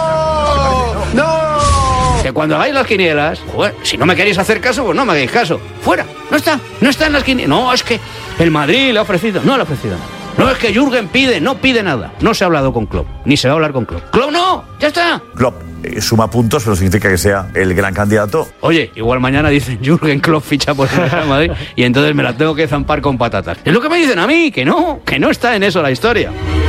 Speaker 22: ¡No! Que cuando hagáis las quinielas, si no me queréis hacer caso, pues no me hagáis caso. Fuera, no está en las quinielas. No, es que el Madrid le ha ofrecido, no le ha ofrecido nada. No, es que Jürgen no pide nada. No se ha hablado con Klopp, ni se va a hablar con Klopp. ¡Klopp no! ¡Ya está!
Speaker 21: Klopp suma puntos, pero significa que sea el gran candidato.
Speaker 22: Oye, igual mañana dicen Jürgen Klopp ficha por el Real Madrid y entonces me la tengo que zampar con patatas. Es lo que me dicen a mí, que no está en eso la historia.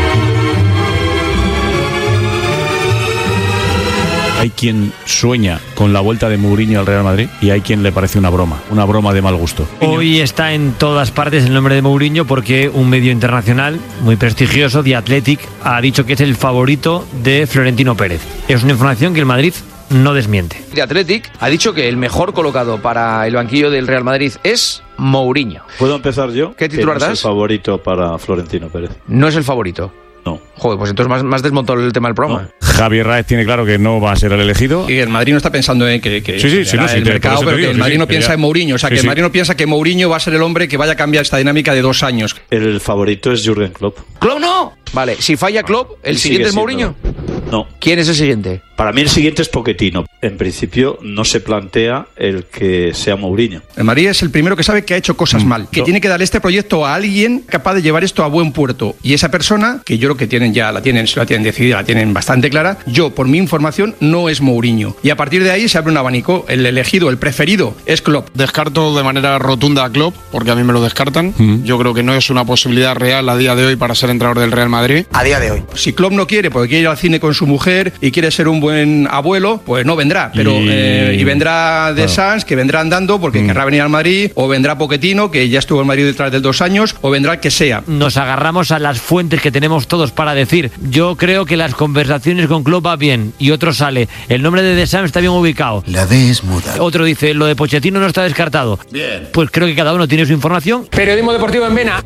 Speaker 17: Hay quien sueña con la vuelta de Mourinho al Real Madrid y hay quien le parece una broma de mal gusto.
Speaker 20: Hoy está en todas partes el nombre de Mourinho porque un medio internacional muy prestigioso, The Athletic, ha dicho que es el favorito de Florentino Pérez. Es una información que el Madrid no desmiente.
Speaker 22: The Athletic ha dicho que el mejor colocado para el banquillo del Real Madrid es Mourinho.
Speaker 23: ¿Puedo empezar yo?
Speaker 22: ¿Qué titular das?
Speaker 23: No es el favorito para Florentino Pérez.
Speaker 22: No es el favorito.
Speaker 23: No.
Speaker 22: Joder, pues entonces más desmontado el tema del programa.
Speaker 17: No. Javier Raez tiene claro que no va a ser el elegido.
Speaker 1: Y el Madrid no está pensando en que el mercado, pero que el Madrid no piensa en Mourinho. O sea, que el Madrid no piensa que Mourinho va a ser el hombre que vaya a cambiar esta dinámica de 2 años.
Speaker 23: El favorito es Jürgen Klopp.
Speaker 22: ¡Klopp no! Vale, si falla Klopp, ¿el siguiente es Mourinho?
Speaker 23: No.
Speaker 22: ¿Quién es el siguiente?
Speaker 23: Para mí el siguiente es Pochettino. En principio no se plantea el que sea Mourinho.
Speaker 1: El Madrid es el primero que sabe que ha hecho cosas mal, que tiene que dar este proyecto a alguien capaz de llevar esto a buen puerto. Y esa persona, que yo creo que la tienen decidida, la tienen bastante clara, yo, por mi información, no es Mourinho. Y a partir de ahí se abre un abanico. El elegido, el preferido, es Klopp.
Speaker 10: Descarto de manera rotunda a Klopp, porque a mí me lo descartan. Yo creo que no es una posibilidad real a día de hoy para ser entrenador del Real Madrid.
Speaker 16: A día de hoy.
Speaker 1: Si Klopp no quiere, porque quiere ir al cine con su mujer y quiere ser un buen abuelo, pues no vendrá. Pero y vendrá Deschamps, que vendrá andando porque querrá venir al Madrid, o vendrá Pochettino, que ya estuvo en Madrid detrás de 2 años, o vendrá el que sea.
Speaker 20: Nos agarramos a las fuentes que tenemos todos para decir. Yo creo que las conversaciones con Klopp va bien, y otro sale. El nombre de Deschamps está bien ubicado.
Speaker 16: La D es muda.
Speaker 20: Otro dice, lo de Pochettino no está descartado.
Speaker 16: Bien.
Speaker 20: Pues creo que cada uno tiene su información.
Speaker 22: Periodismo deportivo en Vena.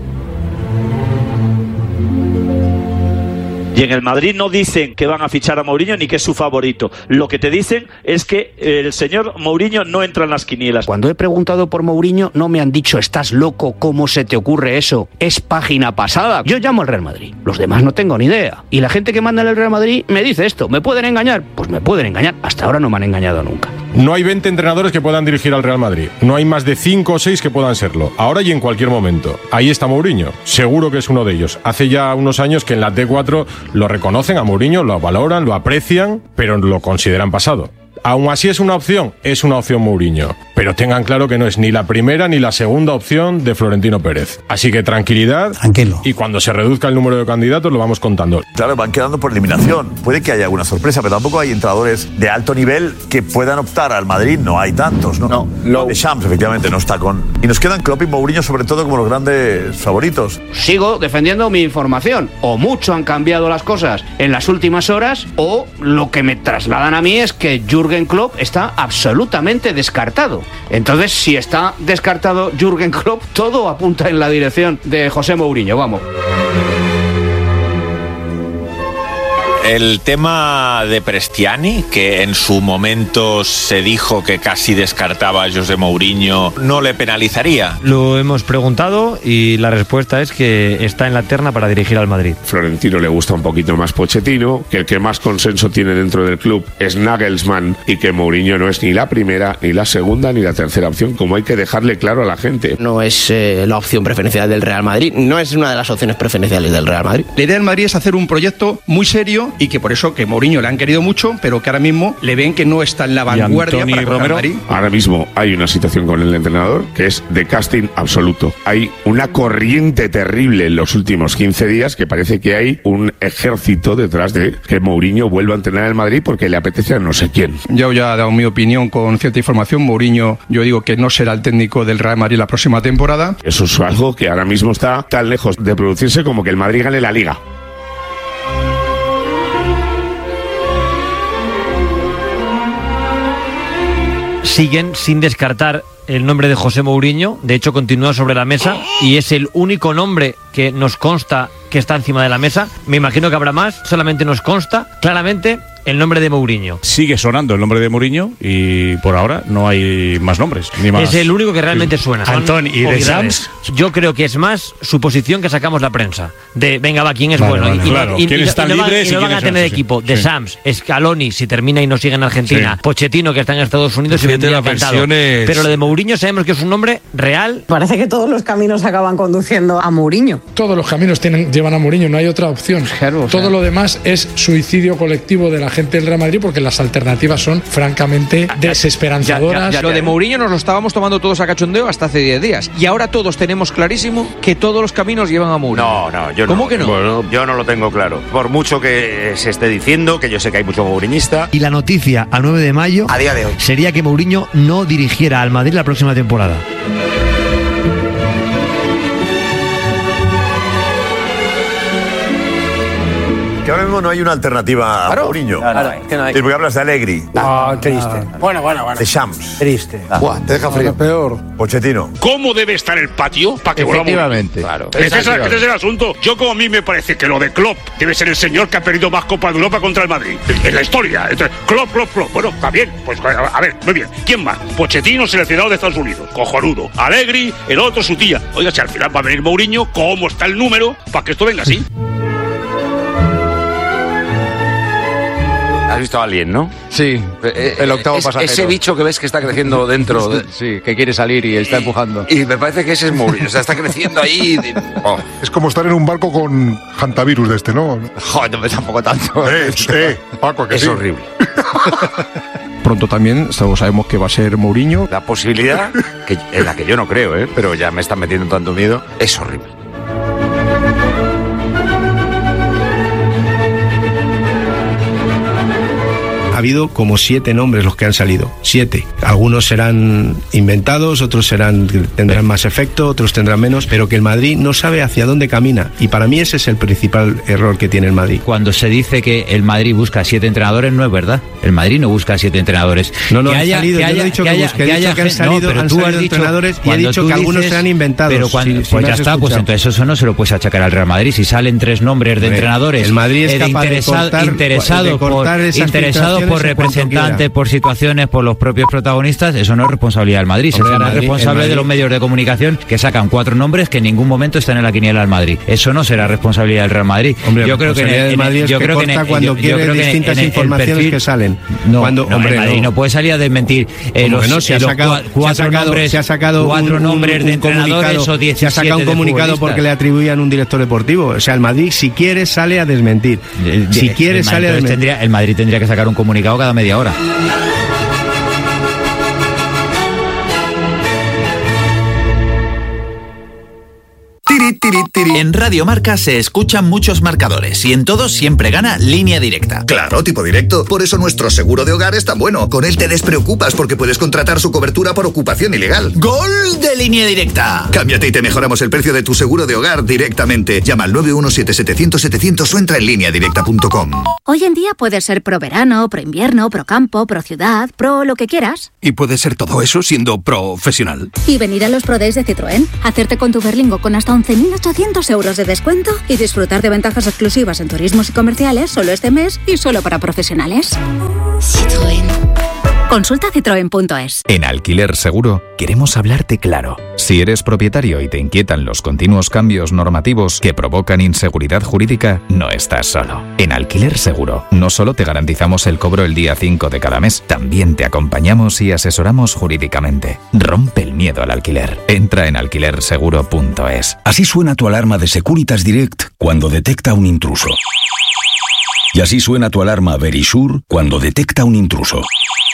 Speaker 23: Y en el Madrid no dicen que van a fichar a Mourinho ni que es su favorito. Lo que te dicen es que el señor Mourinho no entra en las quinielas.
Speaker 22: Cuando he preguntado por Mourinho no me han dicho ¿estás loco? ¿Cómo se te ocurre eso? Es página pasada. Yo llamo al Real Madrid. Los demás no tengo ni idea. Y la gente que manda en el Real Madrid me dice esto. ¿Me pueden engañar? Pues me pueden engañar. Hasta ahora no me han engañado nunca.
Speaker 2: No hay 20 entrenadores que puedan dirigir al Real Madrid. No hay más de 5 o 6 que puedan serlo. Ahora y en cualquier momento. Ahí está Mourinho. Seguro que es uno de ellos. Hace ya unos años que en la T4 lo reconocen a Mourinho, lo valoran, lo aprecian, pero lo consideran pasado. Aún así es una opción Mourinho. Pero tengan claro que no es ni la primera ni la segunda opción de Florentino Pérez. Así que tranquilidad.
Speaker 16: Tranquilo.
Speaker 2: Y cuando se reduzca el número de candidatos lo vamos contando.
Speaker 21: Claro, van quedando por eliminación. Puede que haya alguna sorpresa, pero tampoco hay entrenadores de alto nivel que puedan optar al Madrid. No hay tantos, ¿no? No. Deschamps, efectivamente, no está con... Y nos quedan Klopp y Mourinho, sobre todo, como los grandes favoritos.
Speaker 22: Sigo defendiendo mi información. O mucho han cambiado las cosas en las últimas horas, o lo que me trasladan a mí es que Jürgen Klopp está absolutamente descartado. Entonces, si está descartado Jürgen Klopp, todo apunta en la dirección de José Mourinho, vamos.
Speaker 4: El tema de Prestiani, que en su momento se dijo que casi descartaba a José Mourinho, ¿no le penalizaría?
Speaker 20: Lo hemos preguntado y la respuesta es que está en la terna para dirigir al Madrid.
Speaker 26: Florentino le gusta un poquito más Pochettino, que el que más consenso tiene dentro del club es Nagelsmann, y que Mourinho no es ni la primera, ni la segunda, ni la tercera opción, como hay que dejarle claro a la gente.
Speaker 5: No es la opción preferencial del Real Madrid, no es una de las opciones preferenciales del Real Madrid.
Speaker 6: La idea del Madrid es hacer un proyecto muy serio y que por eso que Mourinho le han querido mucho, pero que ahora mismo le ven que no está en la vanguardia para Real Madrid.
Speaker 26: Ahora mismo hay una situación con el entrenador que es de casting absoluto. Hay una corriente terrible en los últimos 15 días que parece que hay un ejército detrás de que Mourinho vuelva a entrenar el Madrid porque le apetece a no sé quién.
Speaker 6: Yo ya he dado mi opinión con cierta información. Mourinho, yo digo que no será el técnico del Real Madrid la próxima temporada.
Speaker 26: Eso es algo que ahora mismo está tan lejos de producirse como que el Madrid gane la Liga.
Speaker 20: Siguen sin descartar el nombre de José Mourinho. De hecho, continúa sobre la mesa y es el único nombre que nos consta que está encima de la mesa. Me imagino que habrá más. Solamente nos consta claramente el nombre de Mourinho.
Speaker 17: Sigue sonando el nombre de Mourinho y por ahora no hay más nombres. Ni más.
Speaker 20: Es el único que realmente suena.
Speaker 17: Antón, ¿y Deschamps?
Speaker 20: Yo creo que es más suposición que sacamos la prensa. De, venga, va, ¿quién es bueno?
Speaker 17: Vale. Claro. ¿Quiénes están libres?
Speaker 20: Y no van a tener equipo. Deschamps, Scaloni, si termina y no sigue en Argentina. Sí. Pochettino, que está en Estados Unidos y vendría encantado. Pero lo de Mourinho sabemos que es un nombre real.
Speaker 8: Parece que todos los caminos acaban conduciendo a Mourinho.
Speaker 18: Todos los caminos llevan a Mourinho, no hay otra opción. Claro, todo lo demás es suicidio colectivo de la gente del Real Madrid porque las alternativas son francamente desesperanzadoras.
Speaker 24: Ya. Lo de Mourinho nos lo estábamos tomando todos a cachondeo hasta hace 10 días. Y ahora todos tenemos clarísimo que todos los caminos llevan a Mourinho.
Speaker 15: No, yo no.
Speaker 24: ¿Cómo que no?
Speaker 15: Bueno, yo no lo tengo claro. Por mucho que se esté diciendo, que yo sé que hay mucho mouriñista.
Speaker 20: Y la noticia a 9 de mayo
Speaker 15: a día de hoy
Speaker 20: sería que Mourinho no dirigiera al Madrid la próxima temporada.
Speaker 21: Que ahora mismo no hay una alternativa a Mourinho.
Speaker 5: Que no hay.
Speaker 21: Porque hablas de Allegri.
Speaker 5: Triste. Bueno.
Speaker 21: De Shams.
Speaker 5: Triste.
Speaker 21: Buah, te deja frío.
Speaker 28: Peor.
Speaker 21: Pochettino.
Speaker 26: ¿Cómo debe estar el patio para que vuelva
Speaker 5: Efectivamente.
Speaker 26: Claro. Ese es el asunto. Yo, como a mí me parece que lo de Klopp debe ser el señor que ha perdido más Copas de Europa contra el Madrid en la historia. Entonces, Klopp. Bueno, está bien. Pues a ver, muy bien. ¿Quién más? Pochettino, seleccionado de Estados Unidos. Cojonudo. Allegri, el otro su tía. Oiga, si al final va a venir Mourinho, ¿cómo está el número para que esto venga así?
Speaker 15: Has visto a alguien, ¿no?
Speaker 25: Sí, el octavo pasajero.
Speaker 15: Ese bicho que ves que está creciendo dentro.
Speaker 25: Sí, que quiere salir y está empujando.
Speaker 15: Y me parece que ese es Mourinho. O sea, está creciendo ahí.
Speaker 27: Es como estar en un barco con hantavirus de este, ¿no?
Speaker 15: Joder, no, tampoco tanto.
Speaker 27: Paco, que
Speaker 15: es horrible.
Speaker 24: Pronto también sabemos que va a ser Mourinho.
Speaker 15: La posibilidad, en la que yo no creo, pero ya me están metiendo tanto miedo, es horrible.
Speaker 29: Ha habido como 7 nombres los que han salido, 7. Algunos serán inventados, otros tendrán más efecto, otros tendrán menos, pero que el Madrid no sabe hacia dónde camina. Y para mí ese es el principal error que tiene el Madrid.
Speaker 25: Cuando se dice que el Madrid busca 7 entrenadores, no es verdad. El Madrid no busca 7 entrenadores.
Speaker 29: No, han salido. Yo no he dicho que busque, he dicho que han salido, no, pero tú has dicho entrenadores y he dicho que algunos serán inventados.
Speaker 25: Pero cuando, pues ya está, pues entonces eso no se lo puedes achacar al Real Madrid. Si salen 3 nombres de entrenadores,
Speaker 29: el Madrid es capaz de cortar esas
Speaker 25: por representantes, por situaciones, por los propios protagonistas, eso no es responsabilidad del Madrid. Se será responsable de los medios de comunicación que sacan 4 nombres que en ningún momento están en la quiniela del Madrid. Eso no será responsabilidad del Real Madrid.
Speaker 29: Hombre, yo creo que el Madrid cuando quiere distintas informaciones que salen. El Madrid no puede salir a desmentir cuatro nombres de entrenadores o 17
Speaker 25: se ha sacado
Speaker 29: un comunicado porque le atribuían un director deportivo. O sea, el Madrid, si quiere, sale a desmentir.
Speaker 25: El Madrid tendría que sacar un comunicado cada media hora.
Speaker 3: En Radio Marca se escuchan muchos marcadores y en todos siempre gana Línea Directa.
Speaker 7: Claro, tipo directo. Por eso nuestro seguro de hogar es tan bueno. Con él te despreocupas porque puedes contratar su cobertura por ocupación ilegal.
Speaker 3: ¡Gol de Línea Directa!
Speaker 7: Cámbiate y te mejoramos el precio de tu seguro de hogar directamente. Llama al 917-700-700 o entra en lineadirecta.com.
Speaker 9: Hoy en día puedes ser pro verano, pro invierno, pro campo, pro ciudad, pro lo que quieras.
Speaker 10: Y puedes ser todo eso siendo profesional.
Speaker 9: Y venir a los Pro Days de Citroën, hacerte con tu Berlingo con hasta 11.800 euros de descuento y disfrutar de ventajas exclusivas en turismos y comerciales solo este mes y solo para profesionales. Citroën. Consulta citroen.es.
Speaker 11: En Alquiler Seguro queremos hablarte claro. Si eres propietario y te inquietan los continuos cambios normativos que provocan inseguridad jurídica, no estás solo. En Alquiler Seguro no solo te garantizamos el cobro el día 5 de cada mes, también te acompañamos y asesoramos jurídicamente. Rompe el miedo al alquiler. Entra en alquilerseguro.es.
Speaker 12: Así suena tu alarma de Securitas Direct cuando detecta un intruso. Y así suena tu alarma Verisure cuando detecta un intruso.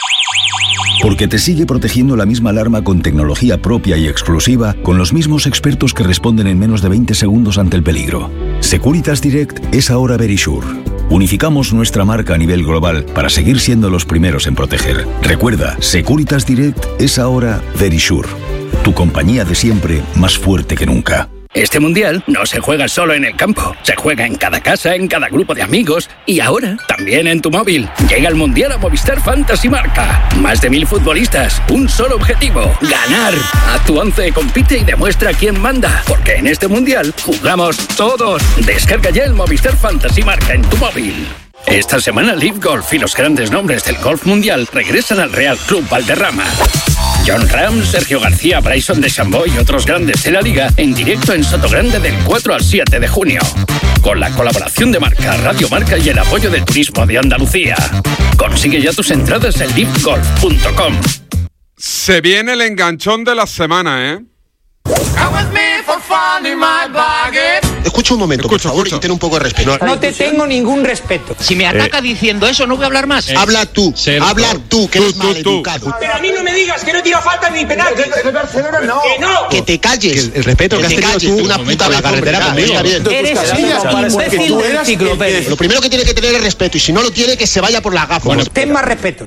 Speaker 12: Porque te sigue protegiendo la misma alarma con tecnología propia y exclusiva, con los mismos expertos que responden en menos de 20 segundos ante el peligro. Securitas Direct es ahora Verisure. Unificamos nuestra marca a nivel global para seguir siendo los primeros en proteger. Recuerda, Securitas Direct es ahora Verisure. Tu compañía de siempre, más fuerte que nunca.
Speaker 22: Este mundial no se juega solo en el campo, se juega en cada casa, en cada grupo de amigos y ahora también en tu móvil. Llega el mundial a Movistar Fantasy Marca. Más de 1000 futbolistas, un solo objetivo: ganar. A tu 11 compite y demuestra quién manda, porque en este mundial jugamos todos. Descarga ya el Movistar Fantasy Marca en tu móvil. Esta semana Live Golf y los grandes nombres del golf mundial regresan al Real Club Valderrama. John Ram, Sergio García, Bryson DeChambeau y otros grandes de la liga en directo en Sotogrande del 4 al 7 de junio. Con la colaboración de Marca, Radio Marca y el apoyo del Turismo de Andalucía. Consigue ya tus entradas en livegolf.com.
Speaker 13: Se viene el enganchón de la semana, ¿eh?
Speaker 14: Escucha un momento, por favor, y ten un poco de respeto.
Speaker 19: No te tengo ningún respeto. Si me ataca diciendo eso, no voy a hablar más.
Speaker 14: Habla tú, que eres maleducado.
Speaker 19: Pero a mí no me digas que no tira falta ni penalti. De Barcelona no. Que no.
Speaker 14: Que te calles.
Speaker 19: El respeto que has tenido tú
Speaker 14: una puta la carretera conmigo.
Speaker 19: Eres un imbécil de enciclopedia.
Speaker 14: Lo primero que tiene que tener es respeto, y si no lo tiene, que se vaya por las gafas.
Speaker 19: Bueno, ten más respeto.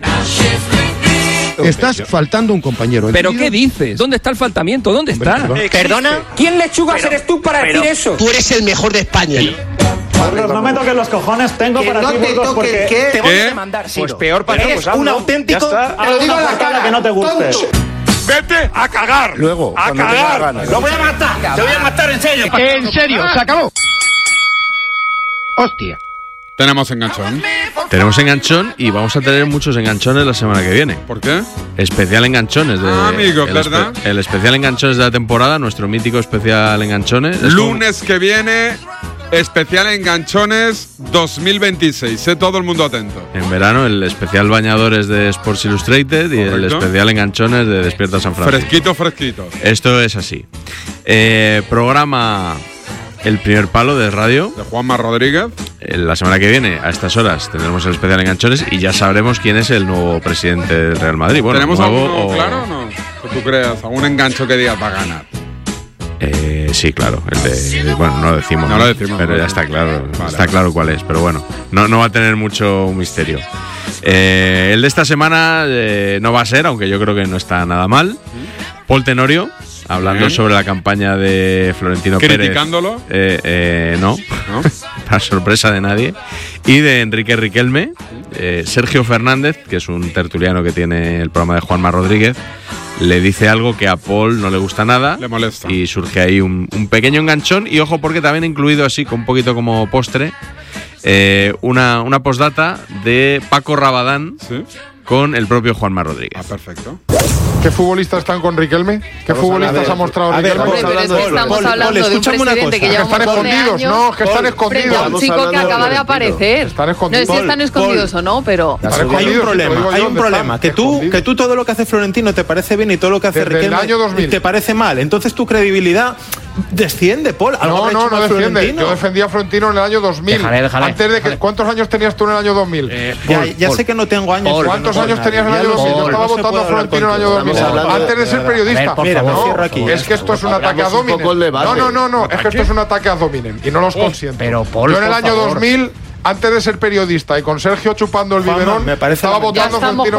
Speaker 27: Estás faltando un compañero.
Speaker 24: ¿Pero qué dices? ¿Dónde está el faltamiento? ¿Dónde está?
Speaker 19: ¿Perdona? ¿Quién lechugas eres tú para decir eso?
Speaker 14: Tú eres el mejor de España.
Speaker 19: No me toques los cojones, tengo para ti, Burgos, porque te voy a demandar, Ciro.
Speaker 24: Pues peor para
Speaker 19: eres un auténtico... Te lo digo a la cara que no te guste.
Speaker 13: ¡Vete a cagar!
Speaker 27: Luego,
Speaker 19: ¡a cagar! ¡Lo voy a matar! ¡Te voy a matar en serio! ¡En serio! ¡Se acabó! ¡Hostia!
Speaker 13: Tenemos enganchón.
Speaker 30: Tenemos enganchón y vamos a tener muchos enganchones la semana que viene.
Speaker 13: ¿Por qué?
Speaker 30: Especial enganchones.
Speaker 13: Amigo, ¿verdad?
Speaker 30: El especial enganchones de la temporada, nuestro mítico especial enganchones.
Speaker 13: Lunes que viene, especial enganchones 2026. Todo el mundo atento.
Speaker 30: En verano, el especial bañadores de Sports Illustrated y el especial enganchones de Despierta San Francisco.
Speaker 13: Fresquito.
Speaker 30: Esto es así. Programa El Primer Palo de radio.
Speaker 13: De Juanma Rodríguez.
Speaker 30: La semana que viene, a estas horas, tendremos el especial enganchones y ya sabremos quién es el nuevo presidente del Real Madrid. Bueno,
Speaker 13: ¿tenemos algo claro o no? Que tú creas, algún engancho que digas va a ganar.
Speaker 30: Sí, claro. Bueno, no lo decimos.
Speaker 13: No lo decimos.
Speaker 30: Pero ya está claro. Vale, está claro cuál es. Pero bueno, no va a tener mucho misterio. El de esta semana no va a ser, aunque yo creo que no está nada mal. Paul Tenorio, hablando sobre la campaña de Florentino Pérez.
Speaker 13: ¿Criticándolo?
Speaker 30: No. Para sorpresa de nadie. Y de Enrique Riquelme. Sergio Fernández, que es un tertuliano que tiene el programa de Juanma Rodríguez, le dice algo que a Paul no le gusta nada.
Speaker 13: Le molesta.
Speaker 30: Y surge ahí un pequeño enganchón. Y ojo, porque también he incluido así, con un poquito como postre, una postdata de Paco Rabadán con el propio Juanma Rodríguez.
Speaker 13: Ah, perfecto.
Speaker 27: ¿Qué futbolistas están con Riquelme? ¿Qué futbolistas ha mostrado Riquelme?
Speaker 1: Estamos hablando de un presidente que lleva un montón de años.
Speaker 27: No, que están escondidos.
Speaker 1: Frente a un chico que acaba de aparecer.
Speaker 27: Están escondidos.
Speaker 1: No sé si están escondidos o no, pero...
Speaker 28: Hay un problema. Que tú todo lo que hace Florentino te parece bien y todo lo que hace Riquelme te parece mal. Entonces tu credibilidad desciende, Paul.
Speaker 27: No desciende. Yo defendía a Florentino en el año 2000.
Speaker 28: Déjale.
Speaker 27: Antes de que, ¿cuántos años tenías tú en el año 2000?
Speaker 28: Ya sé que no tengo años.
Speaker 27: ¿Cuántos años tenías en el año 2000? Yo estaba votando a Florentino en el año 2000. Antes de ser periodista. Es que esto es un ataque a Dominen. No. Es que esto es un ataque a Dominen. Y no los consiento. Yo en el año 2000... Antes de ser periodista y con Sergio chupando el biberón, estaba votando a Florentino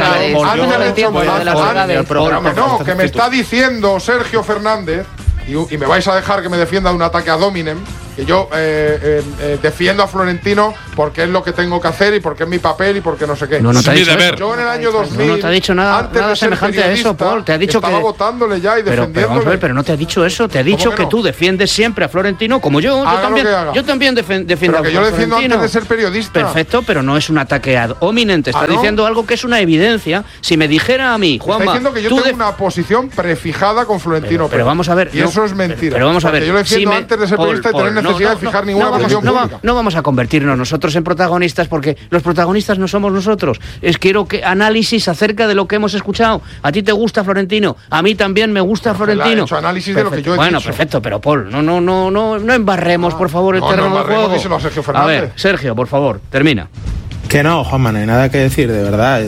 Speaker 27: Pérez. No, que me está diciendo Sergio Fernández, y me vais a dejar que me defienda de un ataque a Dominem, que yo defiendo a Florentino porque es lo que tengo que hacer y porque es mi papel y porque no sé qué.
Speaker 22: No te ha dicho eso.
Speaker 27: Yo en el año 2000
Speaker 22: no te ha dicho nada semejante a eso, Paul. Te ha dicho
Speaker 27: estaba votándole ya y defendiéndole.
Speaker 22: Pero vamos a ver, pero no te ha dicho eso. Te ha dicho que tú defiendes siempre a Florentino como yo. Yo también defiendo a Florentino.
Speaker 27: Pero que yo defiendo antes de ser periodista.
Speaker 22: Perfecto, pero no es un ataque ad hominem. Te está diciendo algo que es una evidencia. Si me dijera a mí, Juanma...
Speaker 27: Está diciendo que yo tengo una posición prefijada con Florentino.
Speaker 22: Pero vamos a ver...
Speaker 27: Y eso es mentira.
Speaker 22: Pero vamos a ver...
Speaker 27: Yo lo defiendo antes de ser periodista y tener necesidad de fijar ninguna posición pública.
Speaker 22: No vamos a convertirnos nosotros en protagonistas porque los protagonistas no somos nosotros. Quiero que análisis acerca de lo que hemos escuchado. A ti te gusta Florentino, a mí también me gusta Florentino.
Speaker 27: He hecho análisis de lo que yo he dicho.
Speaker 22: Bueno, perfecto, pero Paul, no embarremos, por favor, el terreno del juego. A ver, Sergio, por favor, termina.
Speaker 28: Que no, Juanma, no hay nada que decir, de verdad.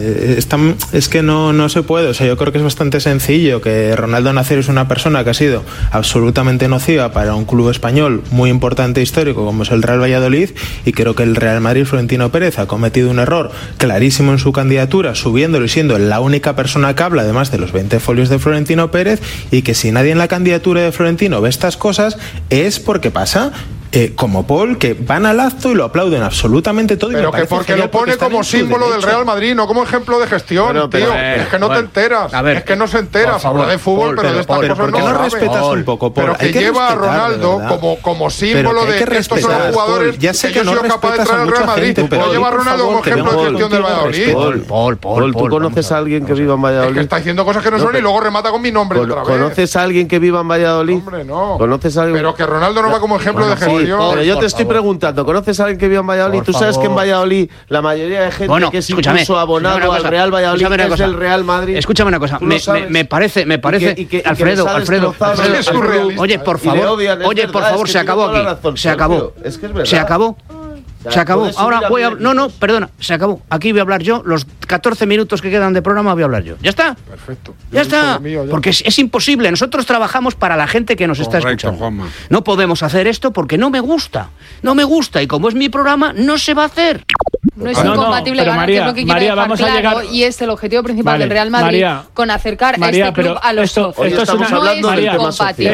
Speaker 28: Es que no se puede. O sea, yo creo que es bastante sencillo que Ronaldo Nazario es una persona que ha sido absolutamente nociva para un club español muy importante e histórico como es el Real Valladolid, y creo que el Real Madrid, Florentino Pérez, ha cometido un error clarísimo en su candidatura, subiéndolo y siendo la única persona que habla, además de los 20 folios de Florentino Pérez, y que si nadie en la candidatura de Florentino ve estas cosas es porque pasa... como Paul, que van al acto y lo aplauden absolutamente todo.
Speaker 27: Pero que porque lo pone como símbolo del Real Madrid, no como ejemplo de gestión, tío. Es que no te enteras. Es que no se entera. Habla de fútbol, pero de estas cosas
Speaker 28: no respetas un poco, Paul.
Speaker 27: Pero que lleva a Ronaldo como símbolo de que estos son los jugadores
Speaker 28: ya sé que no
Speaker 27: capaz de entrar al Real Madrid. No lleva a Ronaldo como ejemplo de gestión del Valladolid.
Speaker 2: Paul, ¿tú conoces a alguien que viva en Valladolid?
Speaker 27: Es que está diciendo cosas que no son y luego remata con mi nombre otra vez.
Speaker 2: ¿Conoces a alguien que viva en Valladolid?
Speaker 27: Hombre, no.
Speaker 2: ¿Conoces a alguien?
Speaker 27: Pero que Ronaldo no va como ejemplo de gestión.
Speaker 2: Pero yo te estoy preguntando, ¿conoces a alguien que viva en Valladolid? ¿Tú sabes que en Valladolid la mayoría de gente que es incluso abonado al Real Valladolid es el Real Madrid?
Speaker 22: Escúchame una cosa, me parece, Alfredo, oye, por favor, se acabó aquí. Se acabó. Ahora voy a... No, perdona, se acabó. Aquí voy a hablar yo, los 14 minutos que quedan de programa voy a hablar yo. ¿Ya está?
Speaker 27: Perfecto.
Speaker 22: Ya está. Porque es imposible. Nosotros trabajamos para la gente que nos está escuchando.
Speaker 13: Juanma.
Speaker 22: No podemos hacer esto porque no me gusta. Y como es mi programa, no se va a hacer.
Speaker 1: No es incompatible,
Speaker 4: pero María,
Speaker 1: que es lo que quiero dejar
Speaker 4: vamos
Speaker 1: claro,
Speaker 4: a llegar...
Speaker 1: y es el objetivo principal del Real Madrid,
Speaker 4: María,
Speaker 1: con acercar a este club a los socios.
Speaker 4: Esto
Speaker 1: es incompatible.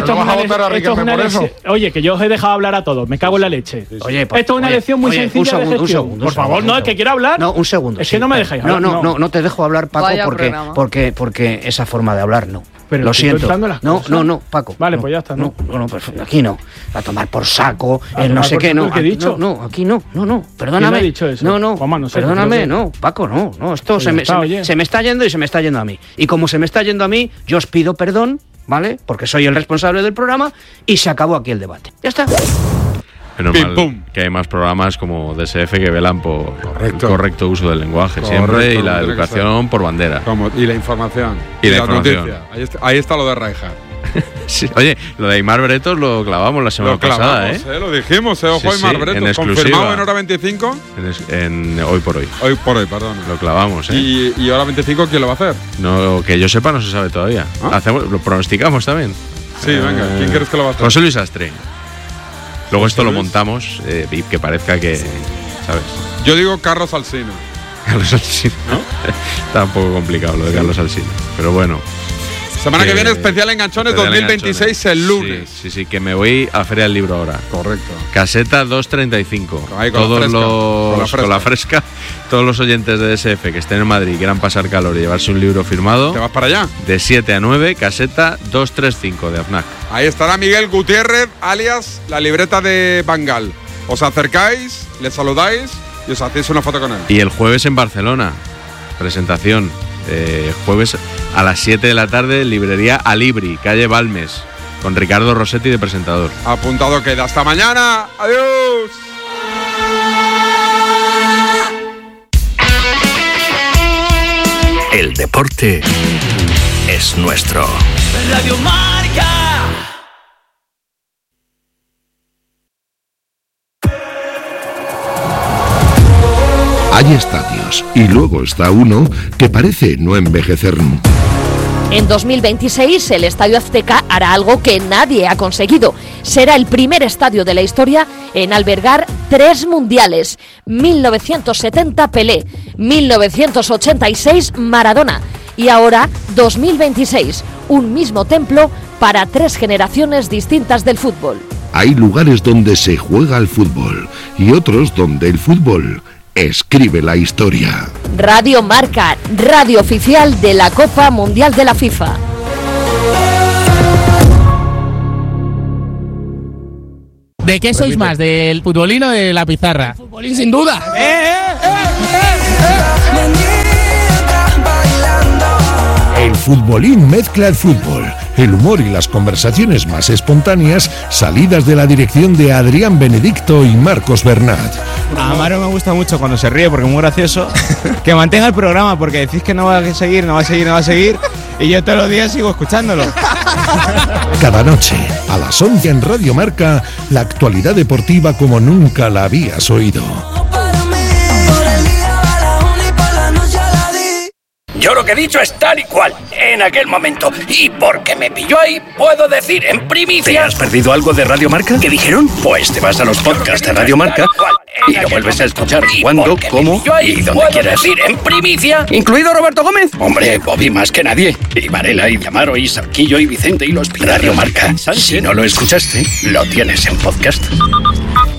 Speaker 4: Oye, que yo os he dejado hablar a todos, me cago en la leche. Esto es una lección muy sencilla de gestión. Por favor, no, es que quiero hablar.
Speaker 22: No, un segundo.
Speaker 4: Es que no me dejáis hablar.
Speaker 22: No te dejo hablar, Paco, porque esa forma de hablar no.
Speaker 4: Pero
Speaker 22: lo siento. No, Paco.
Speaker 4: Vale, pues ya está.
Speaker 22: No, perfecto. Aquí no. A tomar por saco, el no sé qué, no.
Speaker 4: ¿Qué he dicho?
Speaker 22: No, aquí no. Perdóname.
Speaker 4: ¿Quién ha dicho eso?
Speaker 22: No. Perdóname, no, Paco, no. Esto se me está yendo y se me está yendo a mí. Y como se me está yendo a mí, yo os pido perdón, ¿vale? Porque soy el responsable del programa y se acabó aquí el debate. Ya está.
Speaker 30: Menos mal que hay más programas como DSF que velan por el correcto uso del lenguaje siempre y la educación por bandera.
Speaker 13: Y la información.
Speaker 30: Y la información.
Speaker 13: Noticia. Ahí está lo de Rijkaard.
Speaker 30: Sí. Oye, lo de Aimar Bretos lo clavamos la semana pasada, ¿eh?
Speaker 13: Lo dijimos, ojo, Aimar Bretos. Confirmado en Hora 25.
Speaker 30: En Hoy por Hoy.
Speaker 13: Hoy por Hoy, perdón.
Speaker 30: Lo clavamos, ¿eh?
Speaker 13: ¿Y Hora 25 quién lo va a hacer?
Speaker 30: No, que yo sepa no se sabe todavía. Lo pronosticamos también.
Speaker 13: Sí, venga. ¿Quién crees que lo va a hacer?
Speaker 30: José Luis Astre. Luego esto lo montamos y que parezca que, ¿sabes?
Speaker 13: Yo digo Carlos Alsina.
Speaker 30: Carlos Alsina, ¿no? Está un poco complicado lo de Carlos Alsina, pero bueno.
Speaker 13: Semana que viene especial Enganchones 2026 el lunes.
Speaker 30: Sí, que me voy a Feria del Libro ahora.
Speaker 13: Correcto.
Speaker 30: Caseta 235. Con la fresca. Todos los oyentes de DSF que estén en Madrid y quieran pasar calor y llevarse un libro firmado.
Speaker 13: ¿Te vas para allá?
Speaker 30: De 7 a 9, caseta 235 de AFNAC.
Speaker 13: Ahí estará Miguel Gutiérrez, alias la libreta de Bangal. os acercáis, le saludáis y os hacéis una foto con él.
Speaker 30: Y el jueves en Barcelona, presentación. Jueves a las 7 de la tarde, librería Alibri, calle Balmes, con Ricardo Rossetti de presentador.
Speaker 13: Apuntado queda. ¡Hasta mañana! ¡Adiós!
Speaker 7: El deporte es nuestro.
Speaker 5: Radio Marca.
Speaker 6: Hay estadios y luego está uno que parece no envejecer nunca.
Speaker 8: En 2026 el Estadio Azteca hará algo que nadie ha conseguido. Será el primer estadio de la historia en albergar 3 mundiales. 1970 Pelé, 1986 Maradona y ahora 2026, un mismo templo para 3 generaciones distintas del fútbol.
Speaker 6: Hay lugares donde se juega al fútbol y otros donde el fútbol escribe la historia.
Speaker 8: Radio Marca, radio oficial de la Copa Mundial de la FIFA.
Speaker 16: ¿De qué sois más? ¿Del futbolín o de la pizarra? El futbolín sin duda.
Speaker 6: El futbolín mezcla el fútbol, el humor y las conversaciones más espontáneas salidas de la dirección de Adrián Benedicto y Marcos Bernat.
Speaker 17: A Amaro me gusta mucho cuando se ríe porque es muy gracioso. Que mantenga el programa porque decís que no va a seguir y yo todos los días sigo escuchándolo.
Speaker 6: Cada noche, a las 11 en Radio Marca, la actualidad deportiva como nunca la habías oído.
Speaker 18: Yo lo que he dicho es tal y cual, en aquel momento. Y porque me pilló ahí, puedo decir en primicia...
Speaker 7: ¿Te has perdido algo de Radio Marca? ¿Qué dijeron? Pues te vas a los podcasts de Radio Marca y lo vuelves a escuchar cuando, cómo y donde quieras.
Speaker 18: Decir en primicia, incluido Roberto Gómez.
Speaker 7: Hombre, Bobby más que nadie. Y Varela, y Amaro, y Sarquillo, y Vicente, y los... Radio Marca. Si no lo escuchaste, lo tienes en podcast.